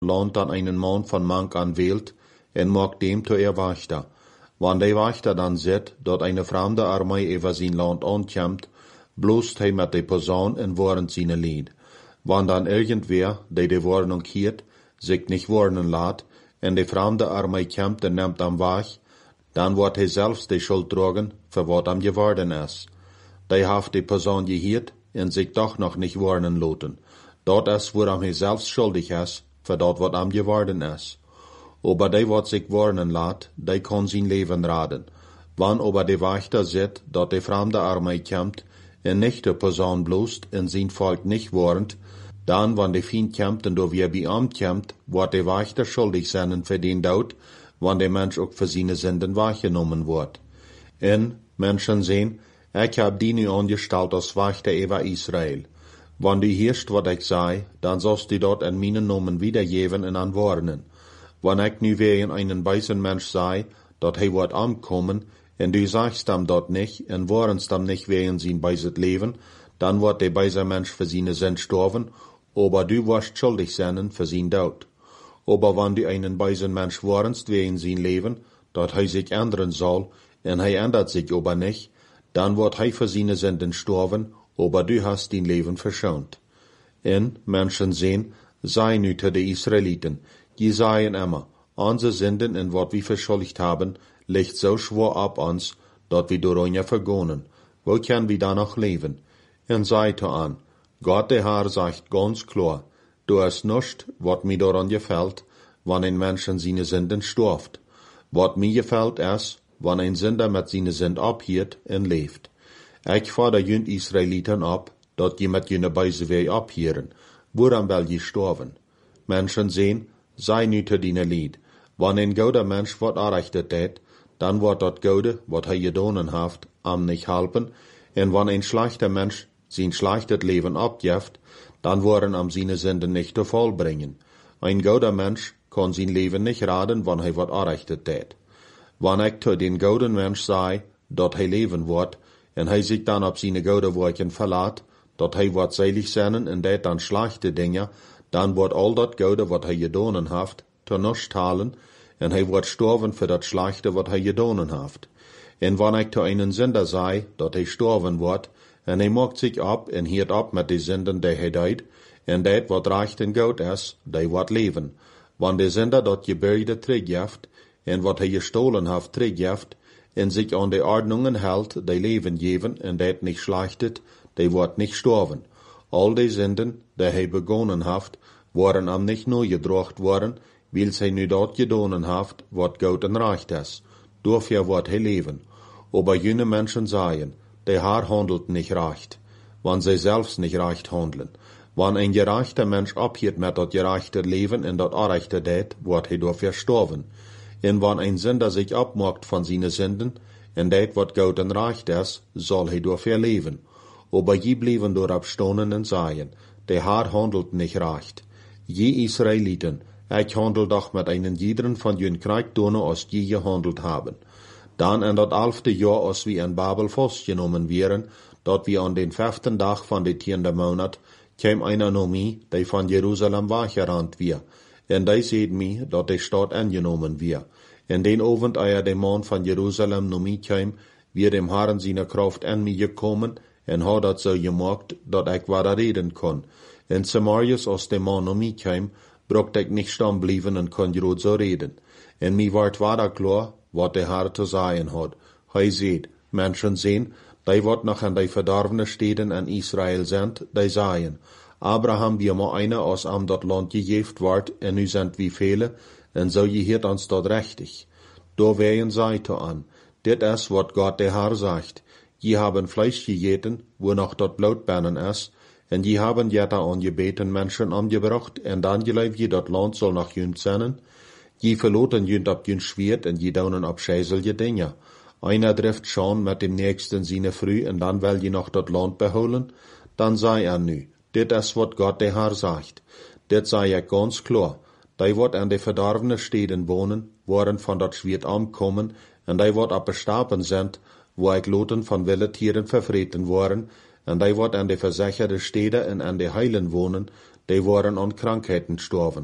Land dan einen Mann van Mank aan wählt, en maakt dem to Wächter. Wann der Wächter dann sieht, dat eine fremde Armee über sein Land ankommt, bloßt hij met de Person en warnt seine Lied. Wann dann irgendwer, der die Warnung hiert, sich nicht warnen lässt, en de fremde Armee kommt en nimmt am Weg, dann wird hij selbst die Schuld tragen, für wat am geworden ist. Der haft die Person gehiert en sich doch noch nicht warnen lassen. Dat is woran hij selbst schuldig ist, für dat wat am geworden ist. Aber der wat sich warnen lässt, der kann sein Leben raden. Wann aber der Wächter sieht, dat die fremde Armee kommt, en nicht die Person bloßt en sein Volk nicht warnt, dann, wann der Feind kommt und da wir bei ihm kommt, wird der Wächter schuldig sein für den Tod, wann der Mensch auch für seine Sünden wahrgenommen wird. En, Menschen sehen, ich hab die nu angestellt als Wächter über Israel. Wann du hörst, wat ich sei, dann sollst du dort in meinen Namen wiedergeben und anwarnen. Wann ich nu wegen einen weisen Mensch sei, dat hij wird ankommen, en du sagst ihm dort nicht, en warnst ihm nicht wegen sein beiset Leben, dann wird der beise Mensch für seine Sünden sterben, aber du wirst schuldig sein für sein Tod. Aber wenn du einen beisen Mensch warnst wegen sein Leben, dat hij sich ändern soll, en hij ändert sich aber nicht, dann wird hij für seine Sünden sterben, aber du hast dein Leben verschont. En, Menschen sehen, sei nu te de Israeliten, die seien immer, unsere Sünden en wat wir verschuldigt haben, liegt so schwer ab uns, dat wir daran vergonnen. Wo können wir da noch leben? En sei to an, Gott der Herr sagt ganz klar, du hast nicht, wat mir daran gefällt, wann ein Mensch in seine Sünden stirbt. Wat mir gefällt ist, wann ein Sünder mit seine Sünden abhiert und lebt. Ich fordere jünd Israeliten ab, dat je mit jene beise Weg abhieren, woran will je sterben? Menschen sehen, sei nu te dine Lied. Wann ein guter Mensch wat errichtet hat, dann wird dat Gute, wat hij gedonen haft, am nicht helpen, en wann ein schlechter Mensch sein schlechtes Leben abgibt, dann worden am seine Sünden nicht zu vollbringen. Ein guter Mensch kann sein Leben nicht raden, wann hij wat errichtet hat. Wann ich zu den guten Mensch sei, dat hij leben wird, en hij sich dann auf seine gute Worken verlässt, dat hij wird selig sein en dat dann schlechte Dinge, dann wird all dat Gute, wat hij gedonen haft, zu nichts halen, en hij wird sterben für dat Schlechte, wat hij gedonen haft. En wann ich zu einen Sünder sei, dat hij sterben wird, en hij maakt sich ab en hiert ab met de Sünden, die hij deed, en dat wat recht en goed is, die wordt leven. Wann de Sünder dat Gebäude teruggeeft, en wat hij gestohlen haft teruggeeft, en sich an de Ordnungen hält, die Leben geben, en dat nicht schlechtet, die wordt nicht sterben. All die Sünden, die hij begonnen haft, worden am nicht nur gedrocht worden, weil hij nu dat gedonen haft, wat goed en recht is. Dafür wordt hij leven. Aber jene Menschen sagen, der Herr handelt nicht recht, wann sie selbst nicht recht handeln. Wann ein gerechter Mensch abhiert mit dat gerechte Leben in dat gerechte dat, wird hij dafür sterben. En wann ein Sünder sich abmacht von seinen Sünden, en dat wat gut en recht ist, soll hij dafür leben. Aber je blieben dort stonen und sagen, der Herr handelt nicht recht. Je Israeliten, ich handel doch mit einen jeden von jenen Kriegdonen, als je gehandelt haben. Dann in dat 11. Jahr, als wir in Babel festgenommen wären, dat wir an den 5. Tag von de 10. Monat, kam einer noch mi, die von Jerusalem weggerannt wir. En die seht mi, dat die Stadt angenommen wir. In den Abend, eer der Mann von Jerusalem noch mi kam, wir dem Herrn seine Kraft an mi gekommen, en hat dat so gemacht, dat ich weiter reden kann. In Samarias, als der Mann noch mi kam, braucht ich nicht stehen bleiben und kann gerade so reden. En mi ward weiter klar, wat der Herr zu sagen hat. Hij seht, Menschen sehen, die wat noch an die verdorbene Städten in Israel sind, die sagen, Abraham wir mal einer aus am dat Land gegeft ward, en nu sind wie viele, en so gehiert uns dort richtig. Da wären Seite an, dit is wat Gott der Herr sagt. Je haben Fleisch gegeten, wo noch dort Blutbernen is, en je haben jeta angebeten Menschen angebracht, en dan geleef je dat Land soll nach jünd sein. Je verloten jünd ab jünd Schwert, en je daunen ab scheiselje Dinge. Einer trifft schon mit dem Nächsten seine früh, en dann will je noch dat Land beholen. Dann sei nu, dit is wat Gott der Herr sagt. Dit sei ja ganz klar. Die wat an de verdorbene Städten wohnen, worden von dat Schwert ankommen, en die wat abgestapen sind, wo ich Loten von wilde Tieren verfreten worden, en die wat an de versicherte Städte en an de Heilen wohnen, die worden an Krankheiten sterben.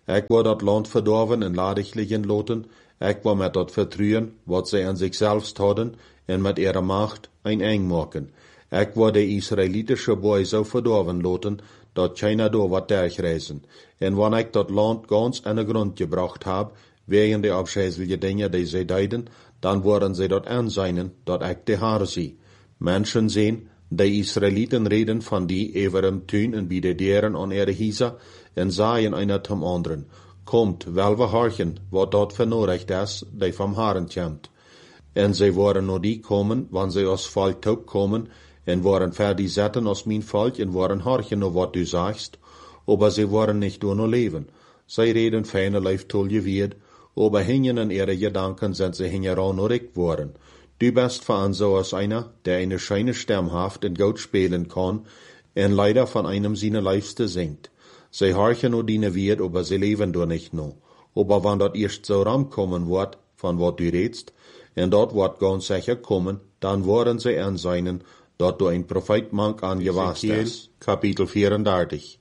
Ik word dat land verdorven en ladiglichen loten, ik word met dat vertrouwen, wat zij aan zichzelf hadden, en met ihre macht een eng maken. Ik word de Israelitische boy zo verdorven loten, dat keiner door wat durchreizen. En wanneer ik dat land ganz aan de grond gebracht heb, wegen de afscheidselijke dingen die zij deiden, dan worden zij dat aanzien, dat ik de Heer zie. Menschen zien, de Israëlieten reden van die over hem tuin en bij de deren aan ihre Hiesa, en zeien einer zum anderen, komt, wel we horchen, wat dat vernodigt is, die vom Herren komt. En zij worden nur die komen, wanneer zij als volk taub komen, en worden fertig zetten als mijn volk, en worden horchen nur wat du sagst, aber zij worden nicht nur leven. Zij reden feine Leiftolle wird, aber hingen in ihre Gedanken sind sie hingeran nur ich worden. Du bist von so als einer, der eine scheine Stimme haft und gut spielen kann, en leider von einem seine Leifste singt. Sie horchen nur deine Wirt, aber sie leben doch nicht nur. Aber wann dort erst so rankommen wird, von wat du redst, en dort wird ganz sicher kommen, dann worden sie ansehen, dort du ein Prophet mank angewast ist. Kapitel 34.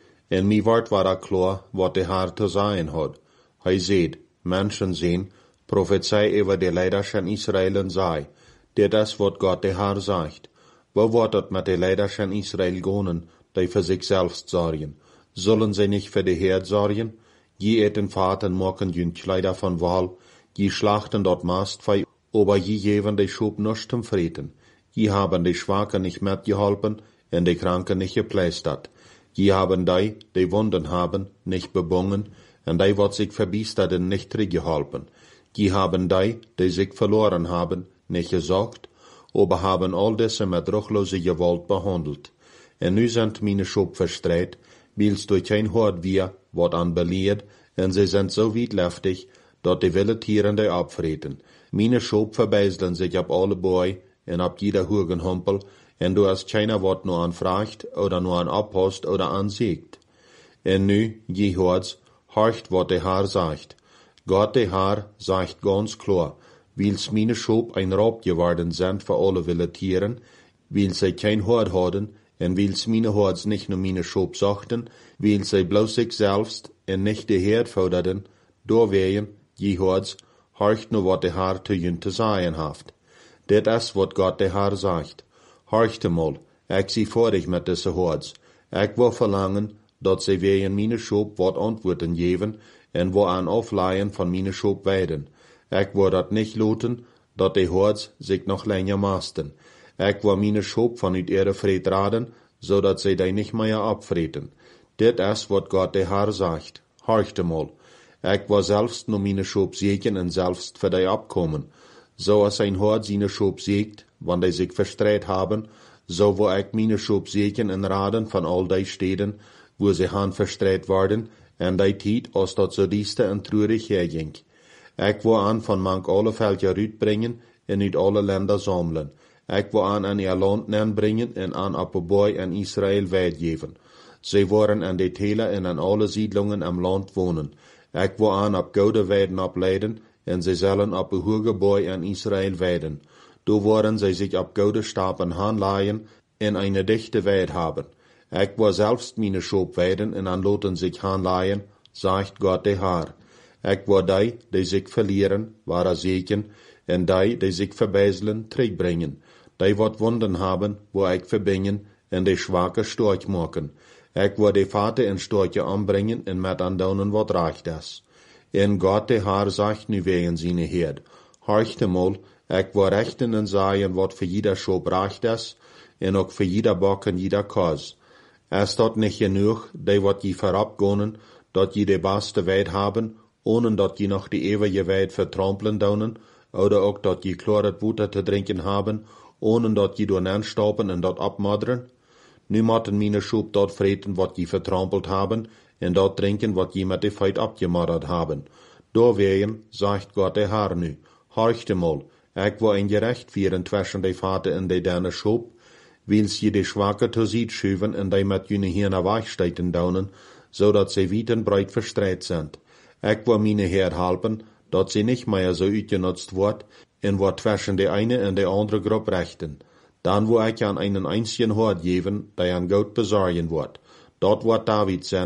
En mir wort war klar, wat de Herr zu sagen hat. Hij seht, Menschen sehen, Prophezei über die Leiderschen Israel sei, der das, wat Gott der Herr sagt. Wo wird das mit den Leiderschen Israel gehen, die für sich selbst sorgen? Sollen sie nicht für die Herd sorgen? Je eten Vater machen jün Kleider von Wahl, je schlachten dort Mastfei, aber je geben die Schub nicht zum Frieden. Je haben die Schwachen nicht mitgeholfen, und die Kranken nicht geplästert. Je haben die Wunden haben, nicht bebungen, und die, wat sich verbiesterten, nicht zurückgeholfen. Die haben die sich verloren haben, nicht gesorgt, aber haben all diese mit ruchloser Gewalt behandelt. Und nu sind meine Schub verstreut, weil's durch kein Hort wir, wat an belehrt, und sie sind so witleftig, dat die wilde Tieren die abfreten. Meine Schub verbeiseln sich ab alle Boi, und ab jeder Hugenhumpel, und du hast keiner wat nur anfragt, oder nur an abhost oder ansiegt. Und nu, je hort's, horcht wat der Herr sagt. Gott der Herr sagt ganz klar, weil's meine Schub ein Raub geworden sind für alle wilde Tieren, weil sie kein Hort hatten, und weil's meine Horts nicht nur meine Schub sachten, weil sie bloß sich selbst und nicht die Herd forderten, doorwegen, je Horts, horcht nur wat der Herr zu jün zu sagen haft. Det is wat Gott der Herr sagt. Horchte mal, ich sie vor dich mit diese Horts. Ich will verlangen, dat sie wegen meine Schub wat Antworten geben, en wo an Aufleihen von meine Schub weiden. Ich will dat nicht loten, dat die Horts sich noch länger masten. Ich will meine Schub von ut ihre Fred raden, so dat sie die nicht mehr abfreten. Dit is wat Gott der Herr sagt. Horchte mal, ich will selbst nur meine Schub siegen en selbst für die abkommen. So als ein Hort seine Schub siegt, wann die sich verstreut haben, so wo ich meine Schub siegen en raden von all die Städten, wo sie han verstreut worden, en die Tiet, als dat so dieste en treurig herging. Ich will an von mank alle Völker rütbringen, en uit alle Länder sammeln. Ich will an ihr Land bringen, en an Appelboy en Israel weitgeben. Sie wollen an die Täler en an alle Siedlungen am Land wohnen. Ich will an ab goude Weiden ableiden, en sie sollen ab Hurgeboy en Israel weiden. Do wollen sie sich ab goude Stapen hanleihen, en eine dichte Weid haben. Ich will selbst meine Schub weiden en an loten sich hanleihen, sagt Gott der Herr. Ich will die sich verlieren, wahre Segen, en die sich verbeiseln, terugbringen. Die wat Wunden haben, wo ich verbingen, en die Schwache storch machen. Ich will die Vater en Storche anbringen, en met andaunen wat reicht es. En Gott der Herr sagt nu wegen seine Herd. Horchte mal, ich will rechten en sagen, wat für jeder Schub reicht es, en auch für jeder Bock en jeder Kos. Es dort nicht genug, die wat je verabgonen, dat je die beste Weid haben, ohne dat je noch die ewige Weid vertrampeln daunen, oder auch dat je chloret Butter zu trinken haben, ohne dat je door anstoppen en dat abmadren. Nu motten meine Schub dort freten, wat je vertrampelt haben, en dort trinken, wat je met de Feit abgemaddert haben. Doorwegen, sagt Gott der Herr nu, horchte mal, ich will ein Gerecht vieren zwischen de Vater en de derne Schub, wils je de Schwache zu Sied schüven en de met jene Hirne weichsteiten daunen, so dat sie weit en breit verstreit sind. Ich will meine Herd halten, dat sie nicht mehr so utgenutzt wird, en wat zwischen de eine en de andere Gruppe rechten. Dann will ich an einen einzigen Hort geben, der an Gott besorgen wird. Dort wird David sein,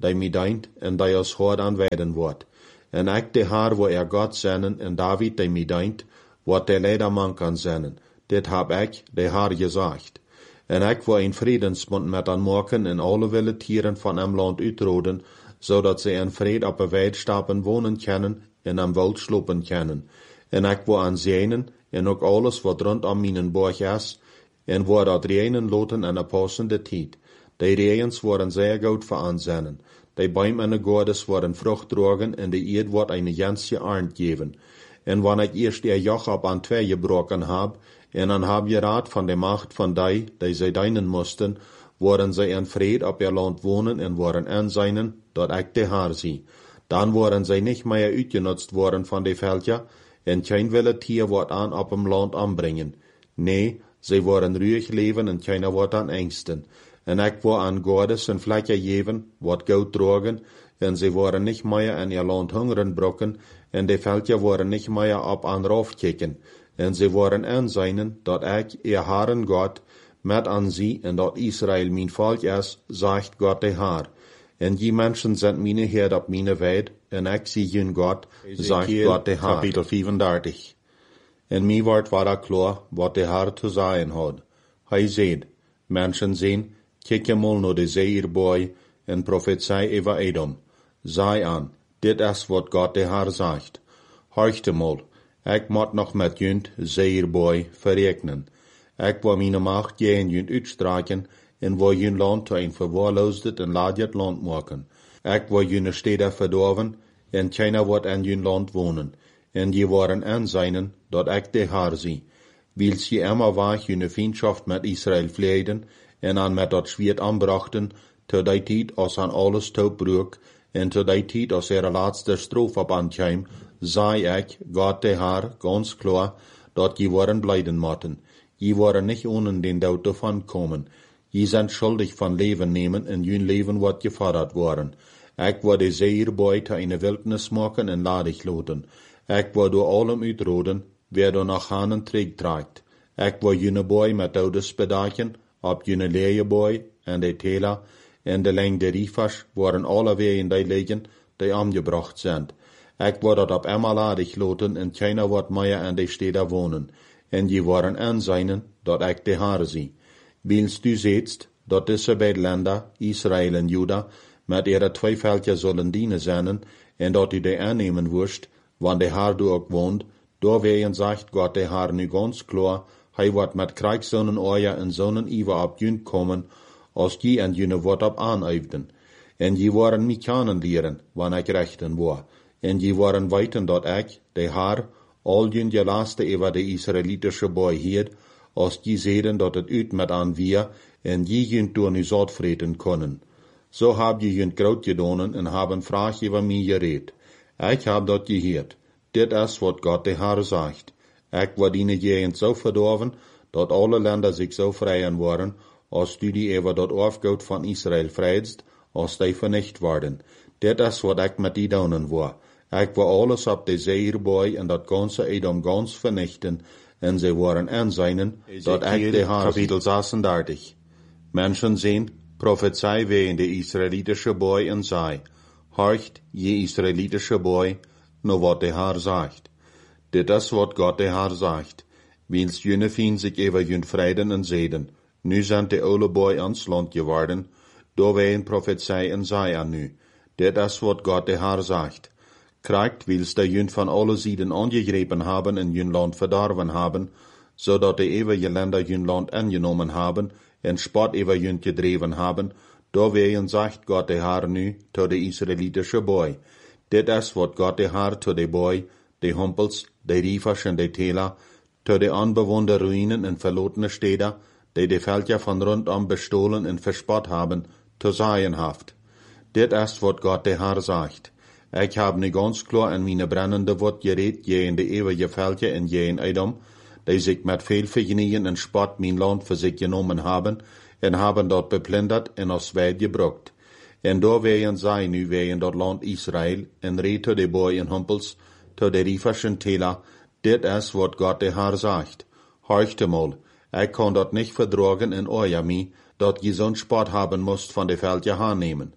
die mij deint, en die als hoort aanwijden wordt. En ik de haar wo God zenden, en David die mij deint, wat de leiderman kan zenden. Dit heb ik de haar gezegd. En ik wil een vredensbond met aan maken en alle wilde tieren van hem land uitroden, zodat ze in vrede op de weidstappen wonen kunnen en am wild slopen kunnen. En ik wil aan zijnen en ook alles wat rondom mijn borg is, en waar dat reinen loten en een passende tijd. Die regens worden zeer goed voor aanzennen. Die boom en de godes worden vrucht drogen en de eerd wordt een jansje arnd geven. En wanneer ik eerst die joch op aan twee gebroken heb, en dan heb je raad van de macht van die zij dienen moesten, worden zij in vrede op je land wonen en worden aanzijnen, dat ik de haar zie. Dan worden zij niet meer uitgenutst worden van de veldje, en geen willen tier wordt aan op hem land aanbrengen. Nee, zij worden ruhig leven en keiner wordt aan angsten. En ik wil aan godes een vlekje geven, wat goud drogen, en zij worden niet meer in je land hungeren brokken, en de veldje worden niet meer op aan rauf kijken. En zij worden aanzijnen, dat ik, ihr Herren God, met aan zie, en dat Israël mijn volk is, zegt God de Haar. En die mensen zijn mijn Heer op mijn weid, en ik zie hun God, zegt God de Haar. Kapitel 35. En mij wordt waar klaar, wat de Haar te zeggen had. Hij zegt, mensen zien, kijk je mal naar de zeeierboy, en profetie over Edom. Zei aan, dit is wat God de Haar zegt. Horchte mal, ik moet nog met junt zeeierboy verrekenen. Ik wil mijn macht tegen junt uitstraken, en wil jun land tot een verwaarloosd en laadjet land maken. Ik wil jun steden verdorven, en keiner wordt in jun land wonen. En je worden aanzijnen, dat ik de Haar zie. Wils je immer weg jun vriendschaft met Israël vleiden, en aan met dat zwiert aanbrachten, tot die tijd als aan alles toebroek, en tot die tijd als er laatste stroof op aankwam, zei ik, God de Haar, ganz klar, dat je worden blijden moeten. Je worden niet ohne den dood ervan komen. Je zijn schuldig van leven nemen en jun leven wordt gefordert worden. Ik wil de zeeierboy te een wildnis maken en ladig loten. Ik wil door allem uitroden, wer door nach hanen trägt tragt. Ik wil june boy met oudes bedaken, op june leerboy en de tela, en de leng de riefers worden alle weer in die liggen, die aangebracht zijn. Ik wil dat op eenmaal ladig loten en keiner wordt meer in de steden wonen. En je worden aanzijnen, dat ik de Haar zie. Wils du ziet, dat deze beide landen, Israël en Juda, met ihre twee veldjes zullen dienen zijn, en dat u die aannemen worst, want de Haar du ook woont, doorwegen zegt God de Haar nu ganz klar, hij wordt met krijgszonen oorja en zonen iwa op jun komen, als die en june wordt op aanuifden. En je worden mij kennen leren, wanneer ik rechten word. En je worden weten dat ik, de Haar, al jun je laatste over de Israëlitische boy hier, als die zeden dat het uit met aan wir, en je jun door nu zot vreten kunnen. Zo heb je jun groot gedonen en hebben vraag over mij gereed. Ik heb dat geheerd. Dit is wat God de Haar zegt. Ik word die gegend zo verdorven, dat alle landen zich zo vrijen worden, als du die over dat Orfgoud van Israël vrijst, als die vernicht worden. Dit is wat ik met die doen wil. Ik wil alles op de zeeierboy en dat ganze Edom gans vernichten, en ze worden aanzijnen, dat ik de Haar. Kapitel 36. Menschen zien, profetie wegen de Israëlitische boy en zei, horcht, je Israëlitische boy, nur wat de Haar zegt. Dit is wat God de Haar zegt. Wils june fien zich over jun vreden en zeden. Nu zijn de oude boy ans land geworden, door wij een profetie en zei aan nu. Dit is wat God de Haar zegt. Krijgt wils de jun van alle zijden aangegrepen hebben en jun land verdorven hebben, zodat de eeuwige länder jun land aangenomen hebben en spot over jun gedreven hebben, door wij zegt God de Haar nu tot de Israëlitische boy. Dit is wat God de Haar tot de boy, de humpels, de riefers en de tela, tot de onbewoonde ruïnen en verlotene steden, die de veldje van rondom bestolen en verspot hebben, te zeggen haft. Dit is wat God de Haar zegt. Ik heb nu ganz klar in mijn brennende woord gereed, je in de eeuwige veldje en je in Edom, die zich met veel vergenijen en spot mijn land voor zich genomen hebben, en hebben dat beplunderd en als wijd gebruikt. En door wegen zij nu wegen dat land Israël, en reed tot de boy en humpels, tot de riefers en tela, dit is wat God de Haar zegt. Horchte mal, ik kan dat niet verdragen in Orjami, dat je zo'n spot hebben moest van de veldje aannemen.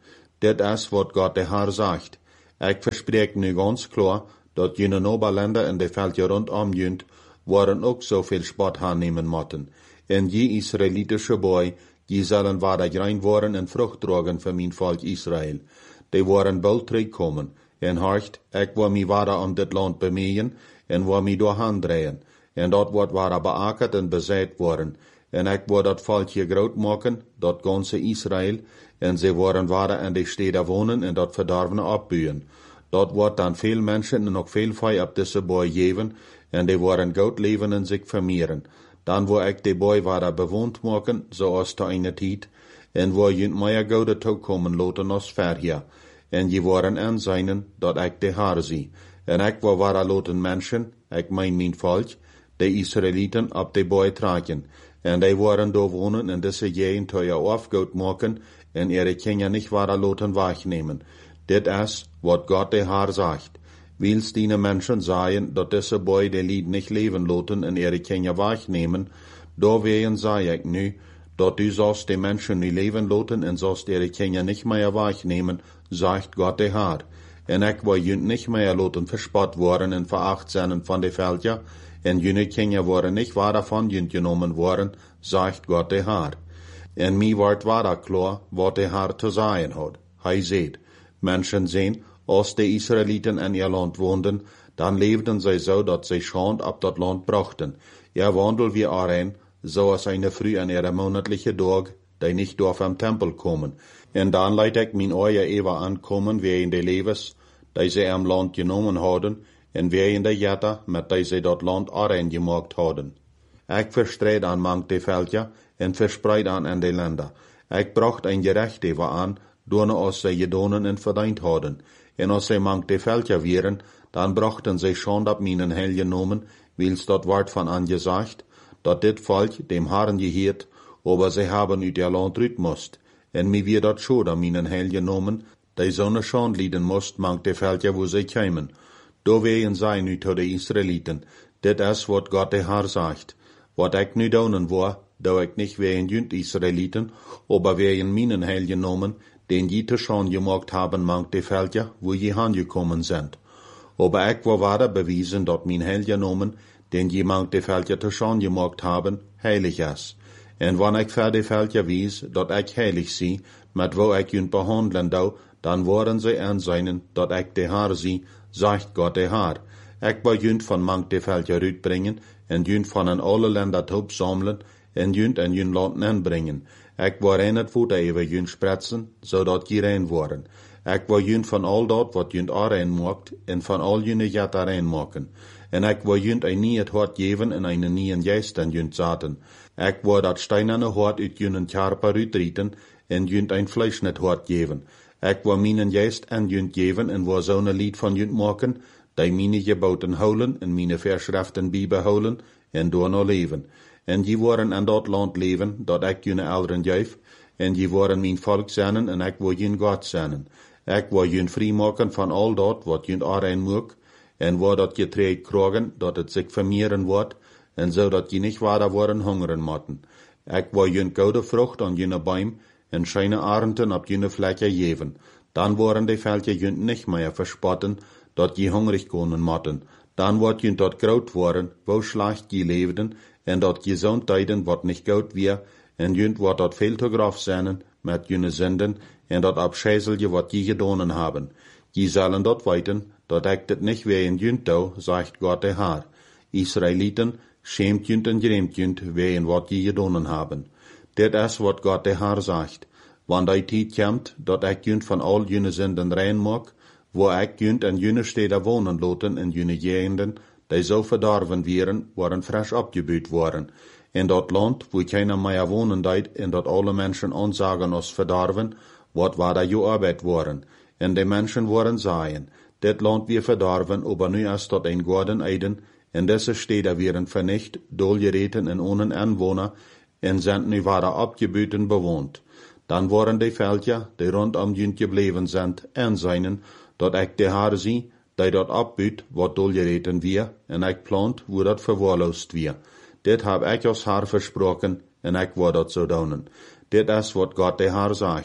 Dit is wat God de Heer zegt. Ik verspreek nu ganz klar, dat jene Noberländer in de veldje rondom junt, waren ook zoveel spot aannemen moeten. En die Israelitische boy, die zullen waardig rein worden en vrucht dragen voor mijn volk Israël. Die waren bald terugkomen. En harcht, ik wil mij waardig aan dit land bemeien, en wil mij doorheen draaien. En dat wordt waardig beakkerd en bezet worden. En ik wil dat volkje groot maken, dat ganze Israël, en ze worden waardig in de steden wonen en dat verdorvene opbuien. Dat wordt dan veel mensen en ook veel vee op deze boy geven, en die worden goed leven en zich vermeeren. Dan wil ik de boy waardig bewoond maken, zoals te eine tijd, en wil je meer goede toekomen laten als verheer. En je worden aanzien dat ik de Heer zie. En ik wil waardig laten mensen, ik mijn volk, de Israëlieten op de boy tragen. En die worden door wonen in deze gegend tot je afgoed maken, en ihre Kinder nicht waardig laten wegnemen. Dit is wat God de Heer zegt. Willst die Menschen sagen, dat deze boy de Lied nicht leven laten en ihre Kinder wegnemen, doorwegen zei ik nu, dat u zoals de Menschen nu leven laten en zoals ihre Kinder nicht mehr wegnemen, zegt God de Heer. En ik wil junt nicht mehr laten verspot worden en veracht zijn van de veldje, en jene Kinder worden nicht waardig van junt genomen worden, zegt God de Heer. En mij wordt waardig klaar wat de Heer te zeggen had. Hij zegt, Menschen zien, als de Israëlieten in ihr land woonden, dan leefden zij zo dat zij schand op dat land brachten. Wandel wie erin, zoals eine Früh an ihre monatliche Dag, die nicht door vom Tempel komen. En dan leid ik mijn oor even aankomen, wie in de levens, die zij am land genomen hadden, en wie in de jette, met die zij dat land erin gemaakt hadden. Ik verstreed aan mank de veldje, en verspreid aan in de landen. Ik bracht een gerecht even aan, door als zij gedonen en verdiend hadden. En als zij mank de veldje wieren, dan brachten zij schand op mijn heil genomen, wils dat wordt van angezegd, dat dit volk dem Herrn geheert, aber zij hebben uit ihr land uit moest. En mij weer dat schuld op mijn heil genomen, die zo'n schand lieden moest mank de veldje wo zij kwamen. Doorwegen zij nu tot de Israëlieten, dit is wat God de Heer zegt. Wat ik nu doen wil, doe ik niet wegen junt Israëlieten, aber wegen mijn heil genomen, den je te schand gemaakt hebben mank de veldje wo je aangekomen zijn. Aber ik wil waardig bewijzen dat mijn heil genomen, den je mank de veldje te schand gemaakt hebben, heilig is. En wanneer ik voor de veldje wijs dat ik heilig zie, met wo ik junt behandelen doe, dan worden zij aanzien dat ik de Heer zie, zegt God de Heer. Ik wil junt van mank de veldje uitbrengen, en junt van in alle landen opzamelen, en junt in jun land inbrengen. Ik wil rein het voet even junt spretsen, zodat je rein worden. Ik wil junt van al dat wat junt rein maakt, en van al june jette rein maken. En ik wil junt een nieuw hart geven en een nieuwe geest in junt zaten. Ik wil dat steinerne hart uit junt karper uitrieten, en junt een vleesnet hart geven. Ik wil mijn geest en junt geven, en wil zo'n lied van junt maken, die mijn geboten houden, en mijn verschriften bijbehouden, en door nou leven. En die worden in dat land leven, dat ik jullie ouderen geef, en die worden mijn volk zijn, en ik wil jullie God zijn. Ik wil jullie vrij maken van al dat wat jullie aanrein moet, en waar dat je treed krijgen, dat het zich vermeeren wordt, en zodat je niet waarder worden hongeren moeten. Ik wil jullie goede vrucht aan jullie boom, en schijne arenden op jullie vlekken geven. Dan worden de veldje jullie niet meer verspotten, dat je hungrig kunnen moeten. Dan wordt jullie tot groot worden, wo slecht je leefden, en dat gezondheden wat niet goed weer, en jullie wordt dat veel te grof zijn met jullie zinden, en dat abscheiselje wat je gedaan hebben. Je zullen dat weten, dat ik dit niet wegen jullie doe, zegt God de Heer. Israëlieten, schämt jullie en grämt jullie wegen wat je gedaan hebben. Dit is wat God de Heer zegt. Wanneer die tijd komt, dat ik jullie van al jullie zinden rein maak, wo ik jullie in jullie steden wonen laten in jullie gegenden, die zo verdorven werden, worden frisch opgebuut worden. In dat land, wo keiner meer wonen deed, en dat alle mensen aanzagen als verdorven, wordt waar je arbeid worden. En de mensen worden zeggen, dit land weer verdorven, aber nu is dat een gouden eiden, en deze steden werden vernicht, doelgereten en ohne Anwohner, en zijn nu waar opgebuten bewoond. Dan worden de veldje, die rondom jullie gebleven zijn, aanzien, dat ik de Heer zie, die dat opbuut, wat doelgereten weer, en ik plant, wo dat verwaarloosd weer. Dit heb ik als Heer versproken, en ik wil dat zo doen. Dit is wat God de Heer zegt.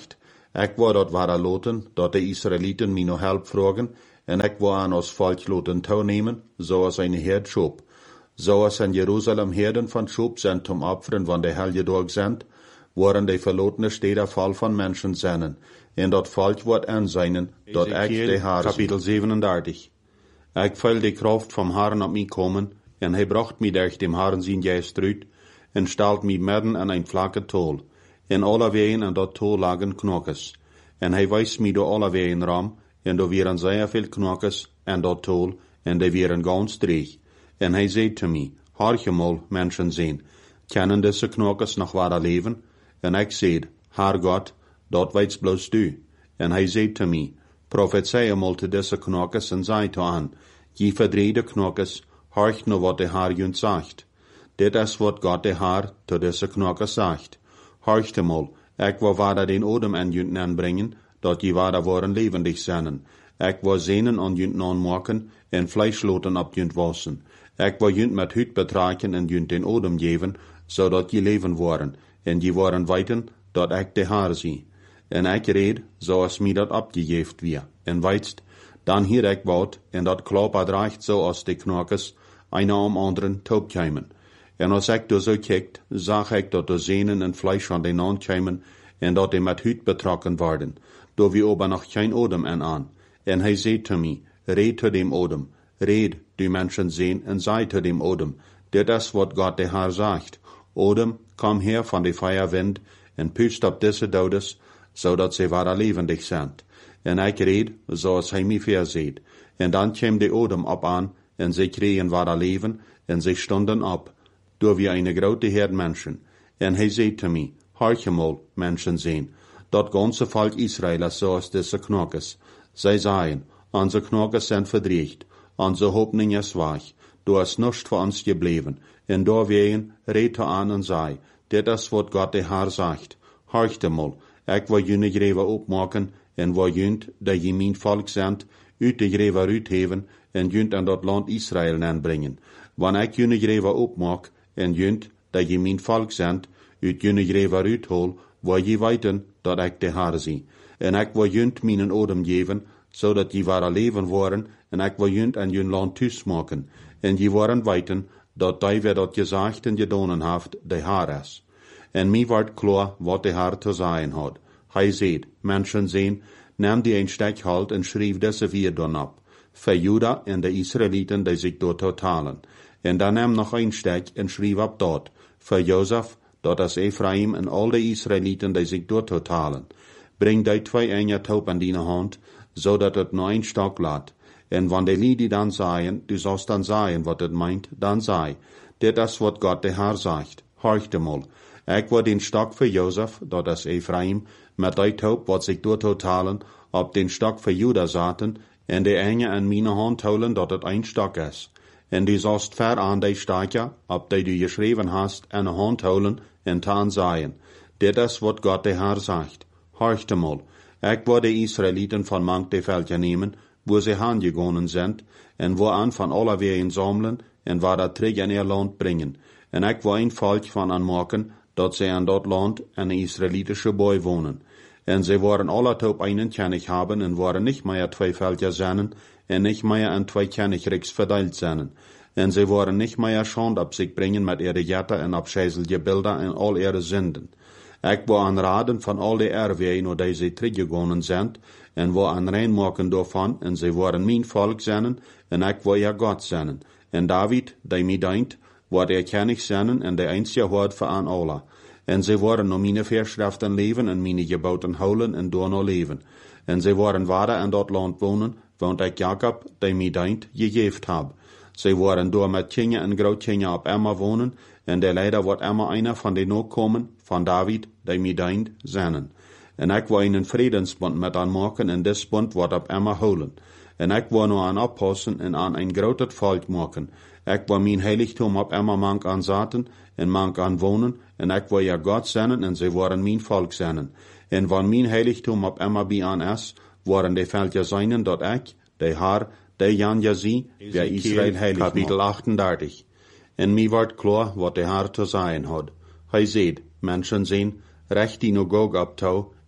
Ik wou dat waren loten, dat de Israëlieten mij nog help vragen, en ik wou aan ons volk loten toenemen, zoals een herd schoop. Zoals in Jeruzalem herden van schoop zijn zum opferen van de helgedag zijn, worden de verlotene steden vol van mensen zijn, en dat volk wordt aanzien, dat ik de Heer. Kapitel 37. Ik voel de kracht vom Herrn op mij komen, en hij bracht mij durch dem Herrn zijn geest uit, en stelt mij midden in een vlakke tol. En alle wegen in dat tol lagen knokjes. En hij wijst mij door alle wegen ram, en door waren zeer veel knokjes in dat tol, en die waren ganz dreig. En hij zei te mij, harje mal, mensen zijn, kennen deze knokjes nog waar leven? En ik zei, Haar God, dat weits bloos du. En hij zei te mij, profeteer mal te deze knokjes en zei te aan, je verdrede knokjes, harcht nou wat de Heer junt zegt. Dit is wat God de Heer te deze knokjes zegt. Harcht mal, ik wil waarder den odem aan junt aanbrengen, dat je waarder worden levendig zijn. Ik wil zenen aan junt aanmaken, en vleesloten op junt wassen. Ik wil junt met huid betraken en junt den odem geven, zodat je leven worden, en je worden weten, dat ik de Heer zie. En ik reed, zoals mij dat opgegeven weer. En weitst, dan hier ik woud, en dat kloppert recht zoals de knokjes, einer om anderen toepkeimen. En als ik door zo kijkt, zag ik dat de zenen en vlees van de naand keimen, en dat die met huid betrokken worden, door wie ober nog geen odem aan. En hij zei te mij, red te dem odem, red, du mensen zien, en zei te dem odem, dit is wat God de Heer zegt. Odem, kom her van de feierwind, en pust op deze dodes, zodat ze waren levendig zijn. En ik reed, zoals hij mij verzeet. En dan kwam de odem op aan, en ze kregen waren leven, en ze stonden op, door wie een grote herd mensen. En hij zei te mij, harje mal, mensen zien, dat ganze volk Israël is zoals deze knokjes. Zij zeiden, onze knokjes zijn verdreigd, onze hoopning is weg, du is niets voor ons gebleven. En doorwegen reed hij aan en zei, dit is wat God de Heer zegt. Harchte mal, ik wil jullie greven opmaken, en wil junt, dat je mijn volk zendt, uit de greven uitheven, en junt aan dat land Israël aanbrengen. Wanneer ik jullie greven opmaak, en junt, dat je mijn volk zendt, uit jullie greven uithol, wil je weten, dat ik de Heer zie. En ik wil junt mijn odem geven, zodat je waren leven worden, en ik wil junt aan jullie land thuis maken. En je worden weten, dat die weer dat gezegd en gedonen heeft, de Heer is. En mij wordt klaar wat de Heer te zeggen had. Hij zei, mensen zien, neem die een stek halt en schreef deze vier dan op. Voor Juda en de Israëlieten die zich door totalen. En dan neem nog een stek en schreef op dat. Voor Jozef, dat is Ephraim en al de Israëlieten die zich door totalen. Breng die twee enge taub aan die hand, zodat het nog een stok laat. En wanneer de lieden dan zeggen, du zost dan zeggen wat het meint, dan zei, dit is wat God de Heer zegt. Horchte mal. Ik wil den stok voor Jozef, dat is Ephraim, met die taub wat zich door totalen, op den stok voor Juda zaten, en de enge in mijn hand houden dat het een stok is. En die zost ver aan die stakje, op die du geschreven hast, in de hand houden, en taan zeggen, dit is wat God de Heer zegt. Horchte mal. Ik wil de Israëlieten van mank de veldje nemen, wo ze aangegonen zijn, en wo aan van alle wegen samelen, en waar dat terug in ihr land brengen. En ik wil een volk van aanmaken, dat ze in dat land een Israëlitische boy wonen. En ze worden alle op einen König haben, en worden nicht mehr twee veldjes zijn, en nicht mehr in twee Königreichs verteilt zijn. En ze worden nicht mehr Schande op zich brengen met ihre Jette en abscheißelige Bilder en al ihre Sünden. Ik wil aanraden van al de erwegen, waar deze teruggegaan zijn, en wil aanreinmaken daarvan, en ze worden mijn volk zijn, en ik wil ja God zijn. En David, die mij denkt, wordt König zijn, en de einzige hoort voor aan alle. En ze worden naar mijn verschriften leven, en mijn geboten houden, en door nog leven. En ze worden waarder in dat land wonen, want ik Jacob, die mij denkt, gegeven heb. Ze worden door met kinderen en grootkinderen op Emma wonen, en de leider wordt Emma einer van de nakomen van David, die mij denkt, zijn. En ik wil een vredensbond met aanmaken, en dit bond wordt op Emma houden. En ik wil nu aan oppassen en aan een groot volk maken. Ik wil mijn heiligtum op Emma mank aanzaten, en mank aan wonen, en ik wil ja God zijn, en ze worden mijn volk zijn. En wanneer mijn heiligtum op Emma bij aan is, worden de veldjes zijn dat ik, de Heer, de Jan Jazie, bij Israël heilig Kapitel 38. En mij wordt klaar wat de Heer te zeggen had. Hij zei, mensen zien, recht die nog op touw,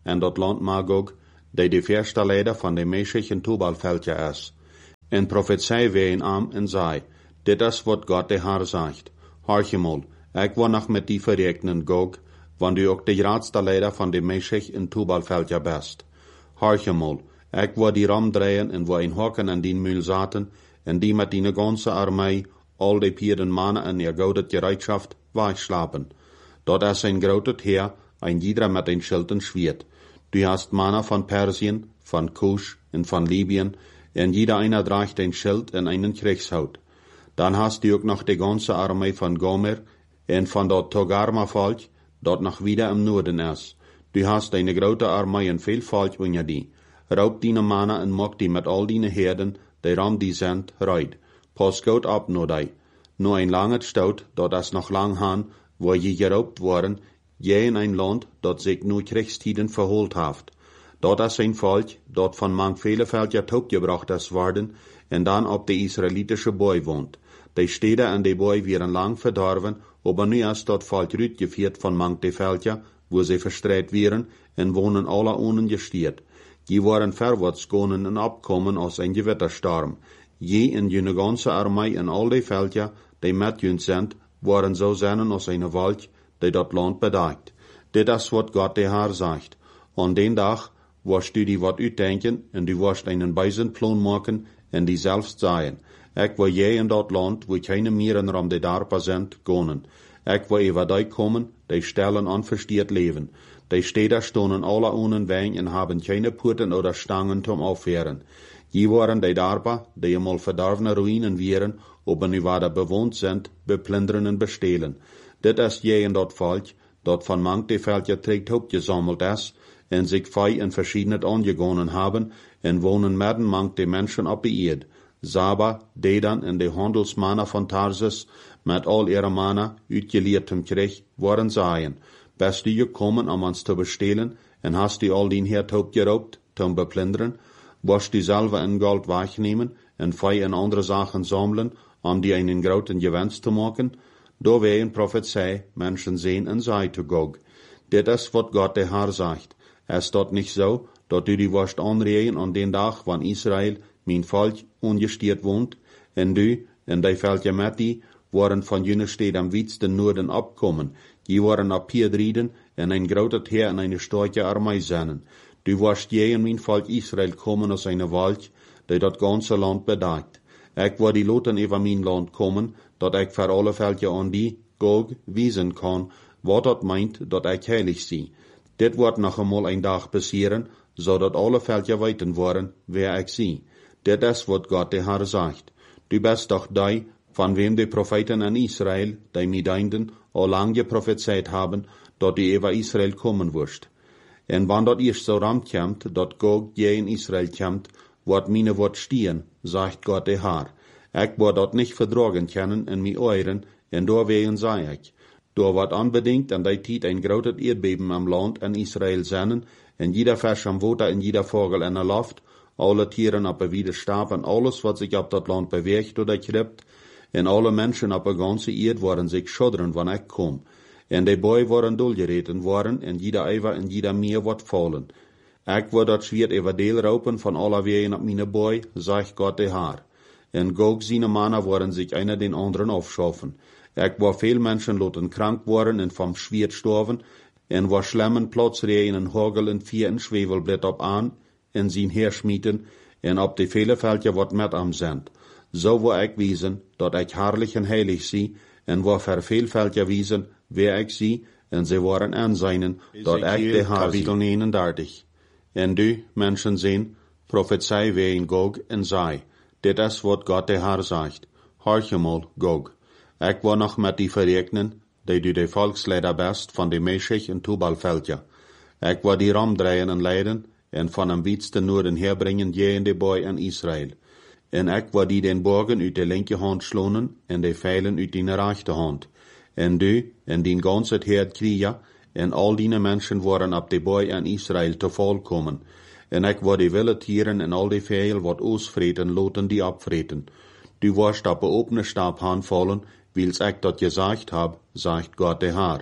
en dat land Magog, die de verste leider van de Meshech en Tubalveldje is. En profetie ween aan en zei, dit is wat God de Heer zegt. Horchemol, ik wil nog met die verrekenen, Gog, want u ook de grootste leider van de Meshech en Tubalveldje best. Horchemol, ik wil die ram draaien en wil in hokken en die muil zaten, en die met die ganze armee, al de pierden mannen en ihr goudet gereitschaft, wegslapen. Dat is een groot Heer, ein jeder met een schild en schwert. Du hast Mannen van Persien, van Kusch en van Libyen, en jeder einer draagt ein Schild en einen Kriegshout. Dan hast du ook nog de ganze armee van Gomer, en van dat Togarma-volk, dat nog wieder im Norden is. Du hast eine grote armee en veel volk onder die. Raub die Mannen en mok die met al die herden, die ram die sind, reid. Pas goed op no die. No ein langet Stout, dat is nog lang han, wo je geraubt worden, je in ein Land, dat sich nu Kriegstiden verholt haft. Dat is ein Volk, dat van mang vele Veldje topgebracht is worden, en dan op de Israelitische Boy woont. De steden en de Boy werden lang verdorven, aber nu is dat Volk uitgevierd van mang de Veldje, wo ze verstreit werden, en wonen alle ongestiert. Die waren verwaarts gonen en opkomen als een gewitterstorm. Je in jene ganze armee en al de Veldje, die met jun sind, waren zo zijn als een wolk, die dat land bedekt. Dit is wat God de Heer zegt. An den dag wirst du die wat uitdenken, en du wirst einen beisen plan maken, en die selbst zeggen. Ik wil je in dat land, wo keine Mieren ram de darpa sind, gonen. Ik wil über die kommen, die stellen unverstiert leven. Die Städte stonen alle ohne Wein en haben keine Purten oder Stangen zum Aufwehren. Je waren die darpa, die einmal verdorvene Ruinen wären, aber nu waar bewohnt sind, beplündern en bestehlen. Dit is je in dat Volk, dat van mang de Veldje trägt opgesammelt is, en sich fei in verschiedenet angegonnen haben, en wonen midden mang de mensen op de eerd. Saba, Dedan en de handelsmannen van Tarsus, met al ihre mannen, uitgeleertem Krieg, waren zeien. Bist du gekommen, om ons te bestehlen, en hast du al dien Herd opgeraubt, zum beplündern? Wirst du selber in Gold wegnehmen, en fei in andere Sachen sammeln, om die einen groten Gewinst zu machen? Da wehen Prophezei, Menschen sehen en sei zu Gog. Dit is wat Gott de Heer zegt. Is dat nicht so, dat du die wirst anregen an den Tag, wann Israel, mein Volk, ungestiert wohnt, en du, en die Veldje met die, waren von jene Städte am weitsten Norden abkommen, die waren ab hier drieden, en ein groot Heer en eine starke Armee sennen. Du wirst je in mein Volk Israel kommen als eine Volk, die dat ganze Land bedeckt. Ik wil die loten über mein Land kommen, dat ik voor alle Veldje an die, Gog, wiesen kan, wat dat meint, dat ik heilig zie. Dit wordt nog eenmaal een dag passeren, zodat alle Veldje weten worden, wer ik zie. Dit is wat God de Heer zegt. Du bist doch die, van wem de Propheten in Israel, die Medeinden, al lang geprophezeit haben, dat du über Israel kommen wirst. En wann dat eerst zo ramt komt, dat Gog je in Israel komt, wordt meine Wort stehen, sagt Gott de Heer. Ik word dat nicht verdragen können in mi Euren, en doorwegen zei ik. Door wat unbedingt an die tijd een groot Erdbeben am Land in Israel zijn, en jeder Fisch am Water en jeder Vogel in der Luft, alle Tieren op wieder Stab en alles wat sich op dat Land beweegt oder kript, en alle Menschen op de ganze Erd worden sich schudderen, wann ik kom. En de Boy worden doelgereten worden, en jeder Eiver en jeder Meer wordt vallen. Ik word dat Schwert over deel raupen van alle wegen op meine Boy, zegt God de Heer. En Gog seine Mannen worden sich einer den anderen aufschaffen. Ik waar veel mensen laten krank worden en vom Schwert sterven, en waar schlemmen plotsreien en hagel en vier en Schwefelblad op aan, en zien heerschmieten, en op de vele Veldje wat met am sind. Zo wil ik wezen, dat ik herrlich en heilig zie, en waar ver veel Veldje wezen, wer ik zie, en ze waren aanzijnen, dat ik de Heer zie. 39. En du, mensen zien, prophezei ween Gog en zei, dit is wat God de Heer zegt. Horchemol, Gog. Ik wil nog met die verrekenen, die du de volksleider best van de Meshech en Tubalveldje. Ik wil die ram draaien en leiden, en van hem wietste Noorden herbrengen je in de Boy en Israël. En ik wil die den borgen uit de linke hand slonen, en de veilen uit die rechte hand. En du, en die ganze Herd kriegen, en al die mensen worden op de Boy en Israël te volkomen. En ik wil de wilde tieren en al de veil wat ausvreten, loten die opvreten. Du wirst op de opene Stab handvallen, wils ik dat gezegd hab, zegt God de Heer.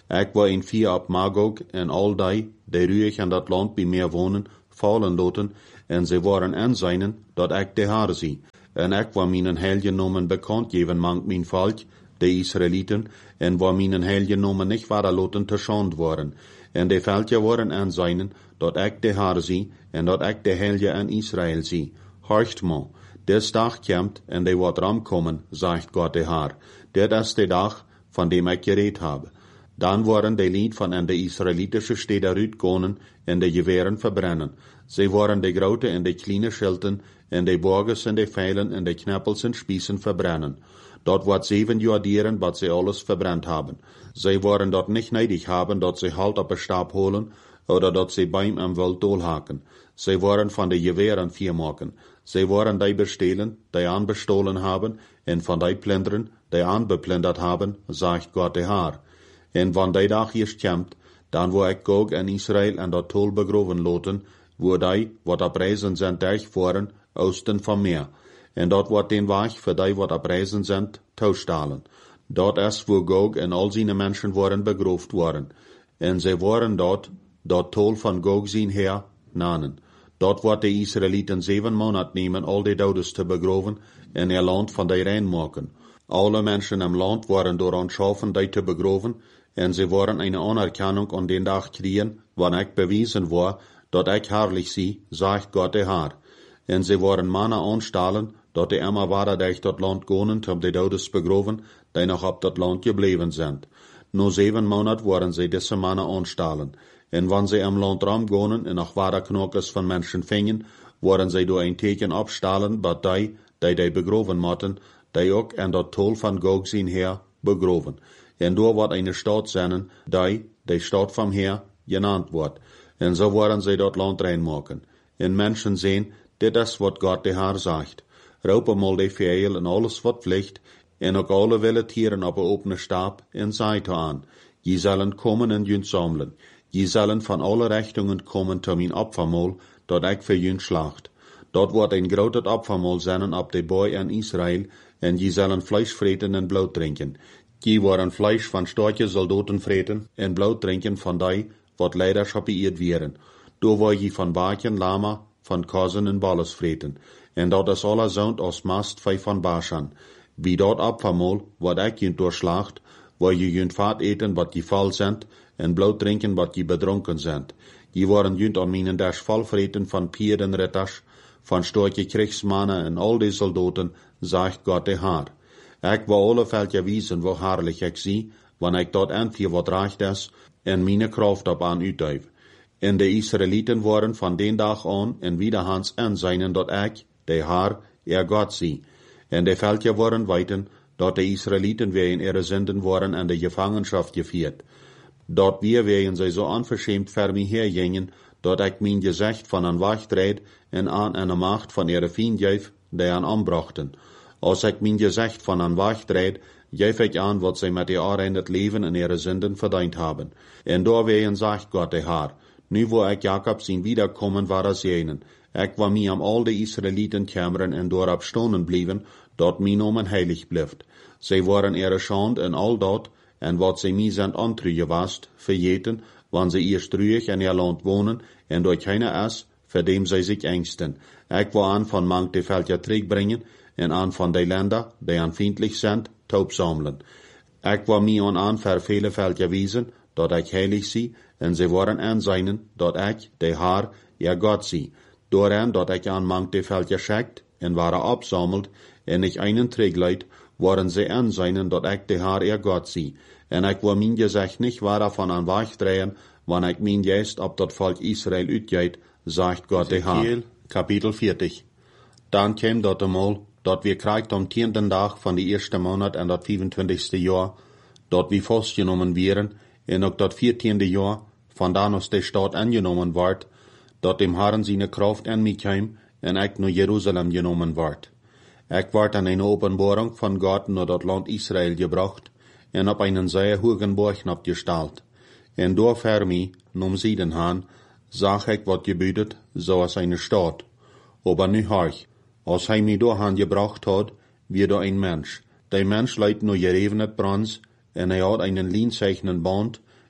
Ik wou een vier op Magog en al die ruhig in dat land bij meer wonen, vallen loten, en ze waren aanzijnen dat ik de Heer zie. En ik wou mijn heilige nomen bekend geven mank mijn volk, de Israëlieten, en wou mijn heilige nomen niet waren loten te schand worden. En de veldje waren aanzijnen dat ik de Heer zie, en dat ik de heilige in Israël zie. Horcht me, des dag komt en de wordt ramkomen, zegt God de Heer. Dit is de dag van dem ik gereed heb. Dan worden de lied van in de Israëlitische steden uitkomen en de geweren verbrennen. Ze worden de grote en de kleine schilten en de borgers en de vijlen en de knappels en spiezen verbrennen. Dat wordt 7 jaar dieren wat ze alles verbrennt hebben. Ze worden dat niet neidig hebben dat ze halt op een stab holen, oder dat ze beim am wild doorhaken. Ze worden van de geweren vier maken. Ze worden die bestelen, die aanbestolen hebben, en van die plunderen, die aanbeplunderd hebben, zegt God de Heer. En van die dag eerst komt, dan wil ik Gog en Israël en dat tol begroven loten, wo die, wat op reizen zijn voeren, oosten van meer. En dat wordt den weg voor die wat op reizen zijn, toestalen. Dat is wo Gog en al zijn mensen worden begroofd worden. En ze worden dat tol van Gog zijn Heer, nanen. Dat wordt de Israëlieten 7 maanden nemen al die dodes te begroven en er land van die rein maken. Alle mensen im land worden door aanschaffen die te begroven, en ze worden een anerkennung aan den dag kriegen, wanneer ik bewezen word, dat ik herrlich zie, zegt God de Heer. En ze worden mannen aanstellen, dat de immer waren durch dat land gaan om de dodes begroven, die nog op dat land gebleven zijn. Na 7 maanden worden ze deze mannen aanstellen. En wanneer ze im land ramgaan en nog ware knokers van mensen vingen, worden ze door een teken opstellen, dat die begroven moeten, die ook in dat tol van Gog zijn Heer begroven. En door wordt een stad zijn, die de stad van Heer genannt wordt. En zo worden ze dat land reinmaken. En mensen zien, dit is wat God de Heer zegt. Roep mal de vijel en alles wat vliegt, en ook alle wilde tieren op een opene stap, en zei aan, je zullen komen en jun samelen. Je zullen van alle richtingen komen tot mijn opfermaal, dat ik voor jun slacht. Dat wordt een groot opfermaal zijn op de boy in Israël, en je zullen vlees vreten en bloed drinken. Je worden vlees van storke soldaten vreten en bloed drinken van die, wat leiderschap beëerd werden. Door word je van baken, lama, van kozen en balles vreten. En dat is alle zound als mast van Bashan. Wie dat opfermaal, wat ik je doorslacht, waar je junt vaat eten wat je val zend, en bloed drinken wat je bedronken zend. Je worden junt aan mijn dash val vreten van pierdenritters, van storke kriegsmannen en al die soldaten, zegt God de Heer. Ik wil alle veldje wijzen, hoe herrlich ik zie, wanneer ik dat entvier wat recht is, en mijn kracht op aan uitduif. En de Israëlieten worden van den dag aan en wiederhans aanzijnen dat ik, de Heer, God zie. En de veldje worden weten, dat de Israëlieten weer in ihre zinden worden en de gevangenschap gevierd. Dat weer zij zo onverschämt ver mij hergingen, dat ik mijn gezicht van een wachtreid en aan een macht van ihre vriend geef, die aan aanbrachten. Als ik mijn gezicht van een wachtreid, geef ik aan wat zij met de jaren het leven en ihre zinden verdiend hebben. En doorwegen zegt God de Heer, nu wo ik Jacob zien wiederkommen waren zenen, ik wil mij am al de Israëlieten kämmeren en doorop stonen blijven, dat mijn naam heilig blijft. Zij worden ihre schande en al dat, en wat zij mij zijn antrugen was, vergeten, wanneer ze eerst ruhig in ihr land wonen, en door keine is, voor dem zij zich engsten. Ik wil aan van mank de veldje terugbrengen, en aan van de länder, die aan vriendelijk zijn, taub samelen. Ik wil mij aan voor vele veldje wijzen, dat ik heilig zie, en ze worden aanzijnen, dat ik, de Heer, ihr God zie. Dooraan dat ik aan mank de veldje schickt, en waren opsameld, en ik einen terugleid, worden ze aanzijnen, dat ik de Heer, ihr God zie. En ik wil mijn gezicht niet van aan wegdrehen, wanneer ik mijn geest op dat volk Israël uitgeet, zegt God de Heer. Kapitel 40. Dan kwam dat eenmaal, dat we krijgt am 10. dag van de eerste maand en dat 25. jaar, dat we vastgenomen werden, en ook dat 14. jaar, vandaan als de stad aangenomen wordt, dat dem Herren zijn kracht aan mij kwam, en ik naar Jeruzalem genomen word. Ik word aan een openbaring van God naar dat land Israël gebracht, en op einen zeer hogen borg opgesteld. En door voor mij, nom Zieden haan, zag ik wat gebeurt, zoals eine stad. Aber nu hoch, als hij mij doorhaan gebracht had, wie door een mens. Der Mensch leidt nur gerevenet Brands, en hij had einen lienzeichnen Band,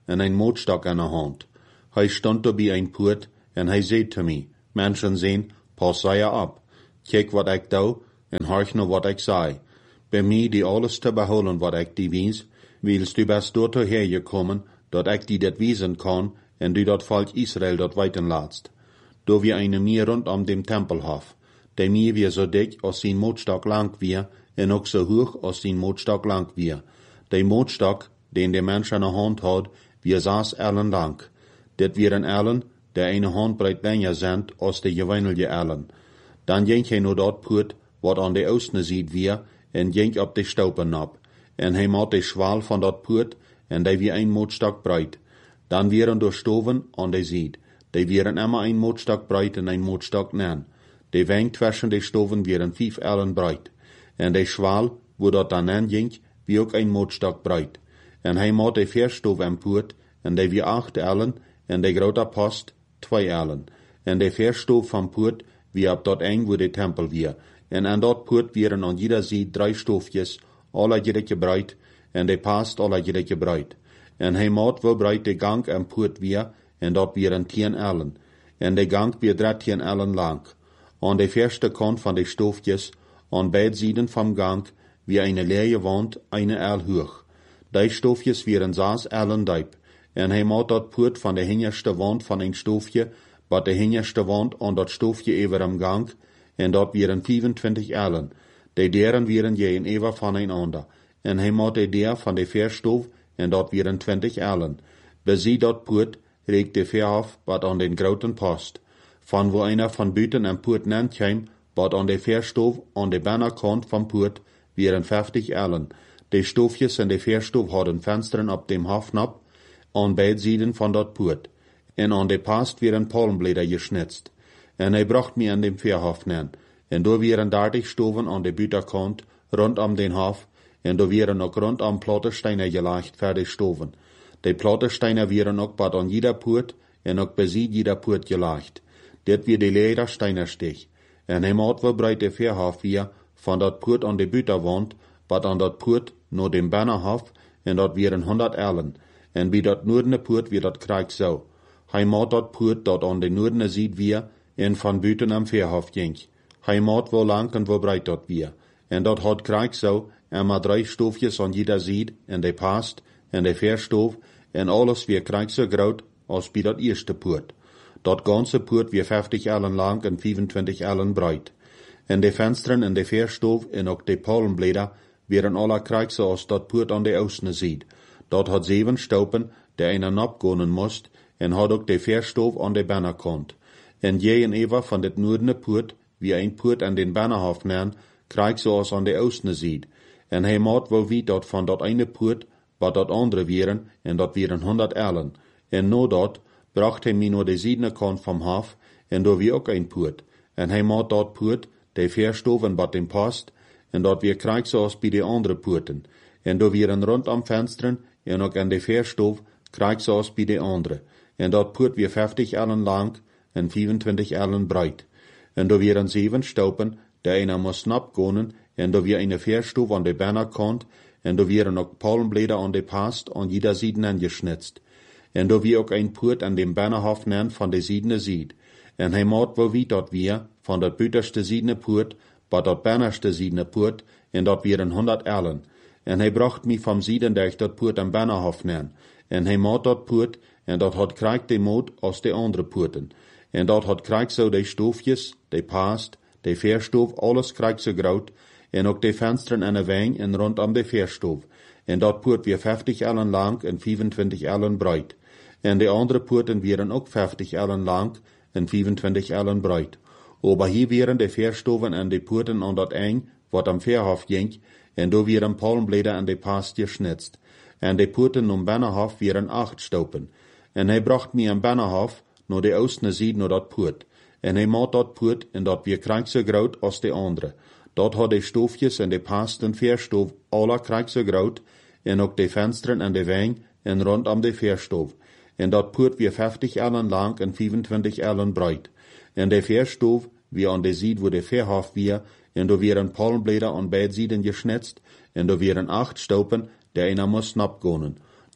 en een mootstok aan de hand. Hij stond er bij een poort en hij zei te mij, mensen zien, pas je op. Kijk wat ik doe en horch naar wat ik zei. Bij mij die alles te behouden wat ik die wies, willst du best dorthin hergekommen, dat ik die dat wiesen kan en du dat volk Israël dat weiten laatst. Do wir eine Meer rondom dem Tempelhof. Die Meer wie so dick als zijn mootstok lang wie en ook zo hoog als zijn mootstok lang wie. Die mootstok, den de mens aan de hand had, wie 6 ellen lang. Dit wieren ellen, die eine handbreit länger sind als de gewöhnliche ellen. Dan ging hij naar dat poort, wat aan de oosten ziet wie, en ging op de staupen op. En hij maat de schwaal van dat poort, en die wie een mootstok breit. Dan wieren door stoven aan de ziet. Die wieren immer een mootstok breit en een mootstok nen. De weng tussen de stoven wieren 5 ellen breit. En de schwaal, wo dat dan nen ging, wie ook een mootstok breit. En hij maat de veerstoof en poort, en die wie 8 ellen, en de grote post 2 ellen. En de veerstoof van poort, wie op dat eng wo de tempel wie. En aan dat poort wieren aan jeder ziet 3 stoofjes, alle jedeke breit, en de past alle jedeke breit. En hij maat wel breit de gang en poort wie, en dat wieren 10 ellen. En de gang weer 13 ellen lang. Aan de verste kant van de stoofjes, aan beide zijden van gang, wie eine leere wand, eine el hoog. Die stoofjes wieren 6 ellen diep. En hij maat dat poort van de hinderste wand van een stoofje, wat de hinderste wand aan dat stoofje even am gang, en dat wieren 25 ellen. De deren wieren je in even van een ander. En hij maat de der van de verstoof, en dat wieren 20 ellen. Bezie dat poort, reikt de verhof, wat aan den groten post. Van wo einer van buiten en poort nent kwam, wat aan de verstoof aan de binnenkant van poort, wieren 50 ellen. De stoofjes en de verstoof hadden vensteren op dem hofnap, aan beide zijden van dat poort. En aan de past wieren palmbläder geschnitzt. En hij bracht mij aan dem verhof nen. En door wieren 30 stoven aan de buitenkant, rondom den hof, en door wieren ook rondom plattensteinen gelegd voor de stoven. De plattensteinen wieren ook wat aan jeder poort, en ook beziet jeder poort gelegd. Dit weer de ledersteinerstich. En hij maat wel breit de verhof weer, van dat poort aan de buitenwand, wat aan dat poort naar dem binnenhof, en dat wieren 100 ellen. En bij dat noordene poort weer dat krijg zo. Hij maat dat poort dat aan de noordene ziet weer, en van buiten am verhof ging. Hij maat wel lang en wel breit dat weer. En dat had krijg zo, en maar 3 stoofjes aan jeder ziet, en de past, en de verstoof, en alles weer krijg zo groot, als bij dat eerste poort. Dat ganze poort weer 50 ellen lang en 25 ellen breit. En de vensteren en de verstoof en ook de palmbläder wieren alle krijg zo als dat poort aan de oosten ziet. Dat had 7 stopen, die einer napgonen moest, en had ook de verstoof aan de binnenkant. En je en Eva van dit noordene poort, wie een poort aan den binnenhof nen, krijg zoals aan de oosten ziet. En hij maat wel wie dat van dat ene poort, wat dat andere wieren, en dat wieren 100 ellen. En no dat, bracht hij mij naar de zijdene kant van hof, en door wie ook een poort. En hij maat dat poort, de verstoof en wat dem past, en dat weer krijg zoals bij de andere poorten. En door wieren rondom vensteren, en ook aan de verstoof, krijg zoals bij de andere. En dat poort weer 50 ellen lang, en 25 ellen breit. En door wieren 7 stopen, de einer moest napgonen, en door weer een verstoof aan de binnenkant, en door wieren ook palmbläder aan de past, aan jeder zijde angeschnitzt. En door wie ook een poort aan dem binnenhof nen van de zijdene ziet. En hij maat wel wie dat weer, van dat buitenste zijdene poort, wat dat binnenste zijdene poort, en dat wieren 100 ellen. En hij bracht mij van zijdendijk dat poort aan binnenhof nen. En hij maat dat poort, en dat had krijg de moot als de andere poorten. En dat had krijg zo de stoofjes, de past, de verstoof, alles krijg zo groot, en ook de vensteren en de weng en rondom de verstoof. En dat poort weer 50 ellen lang en 25 ellen breit. En de andere poorten wieren ook 50 ellen lang en 25 ellen breit. Aber hier wieren de verstoven en de poorten aan dat eng, wat am verhof ging, en door wieren palmbläder en de past geschnitzt. En de poorten om binnenhof wieren 8 stopen. En hij bracht mij aan binnenhof, naar de oostene zijd naar dat poort. En hij maat dat poort, en dat weer krijg zo groot als de andere. Dat had de stoofjes en de pasten verstoof alle krijg zo groot, en ook de vensteren en de weng, en rondom de verstoof. En dat poort weer 50 ellen lang en 25 ellen breit. En de verstoof, wie aan de zijd wo de verhof weer, en door wieren palmbläder aan beide zijden geschnitzt, en door wieren 8 stopen, de einer moest napgonen.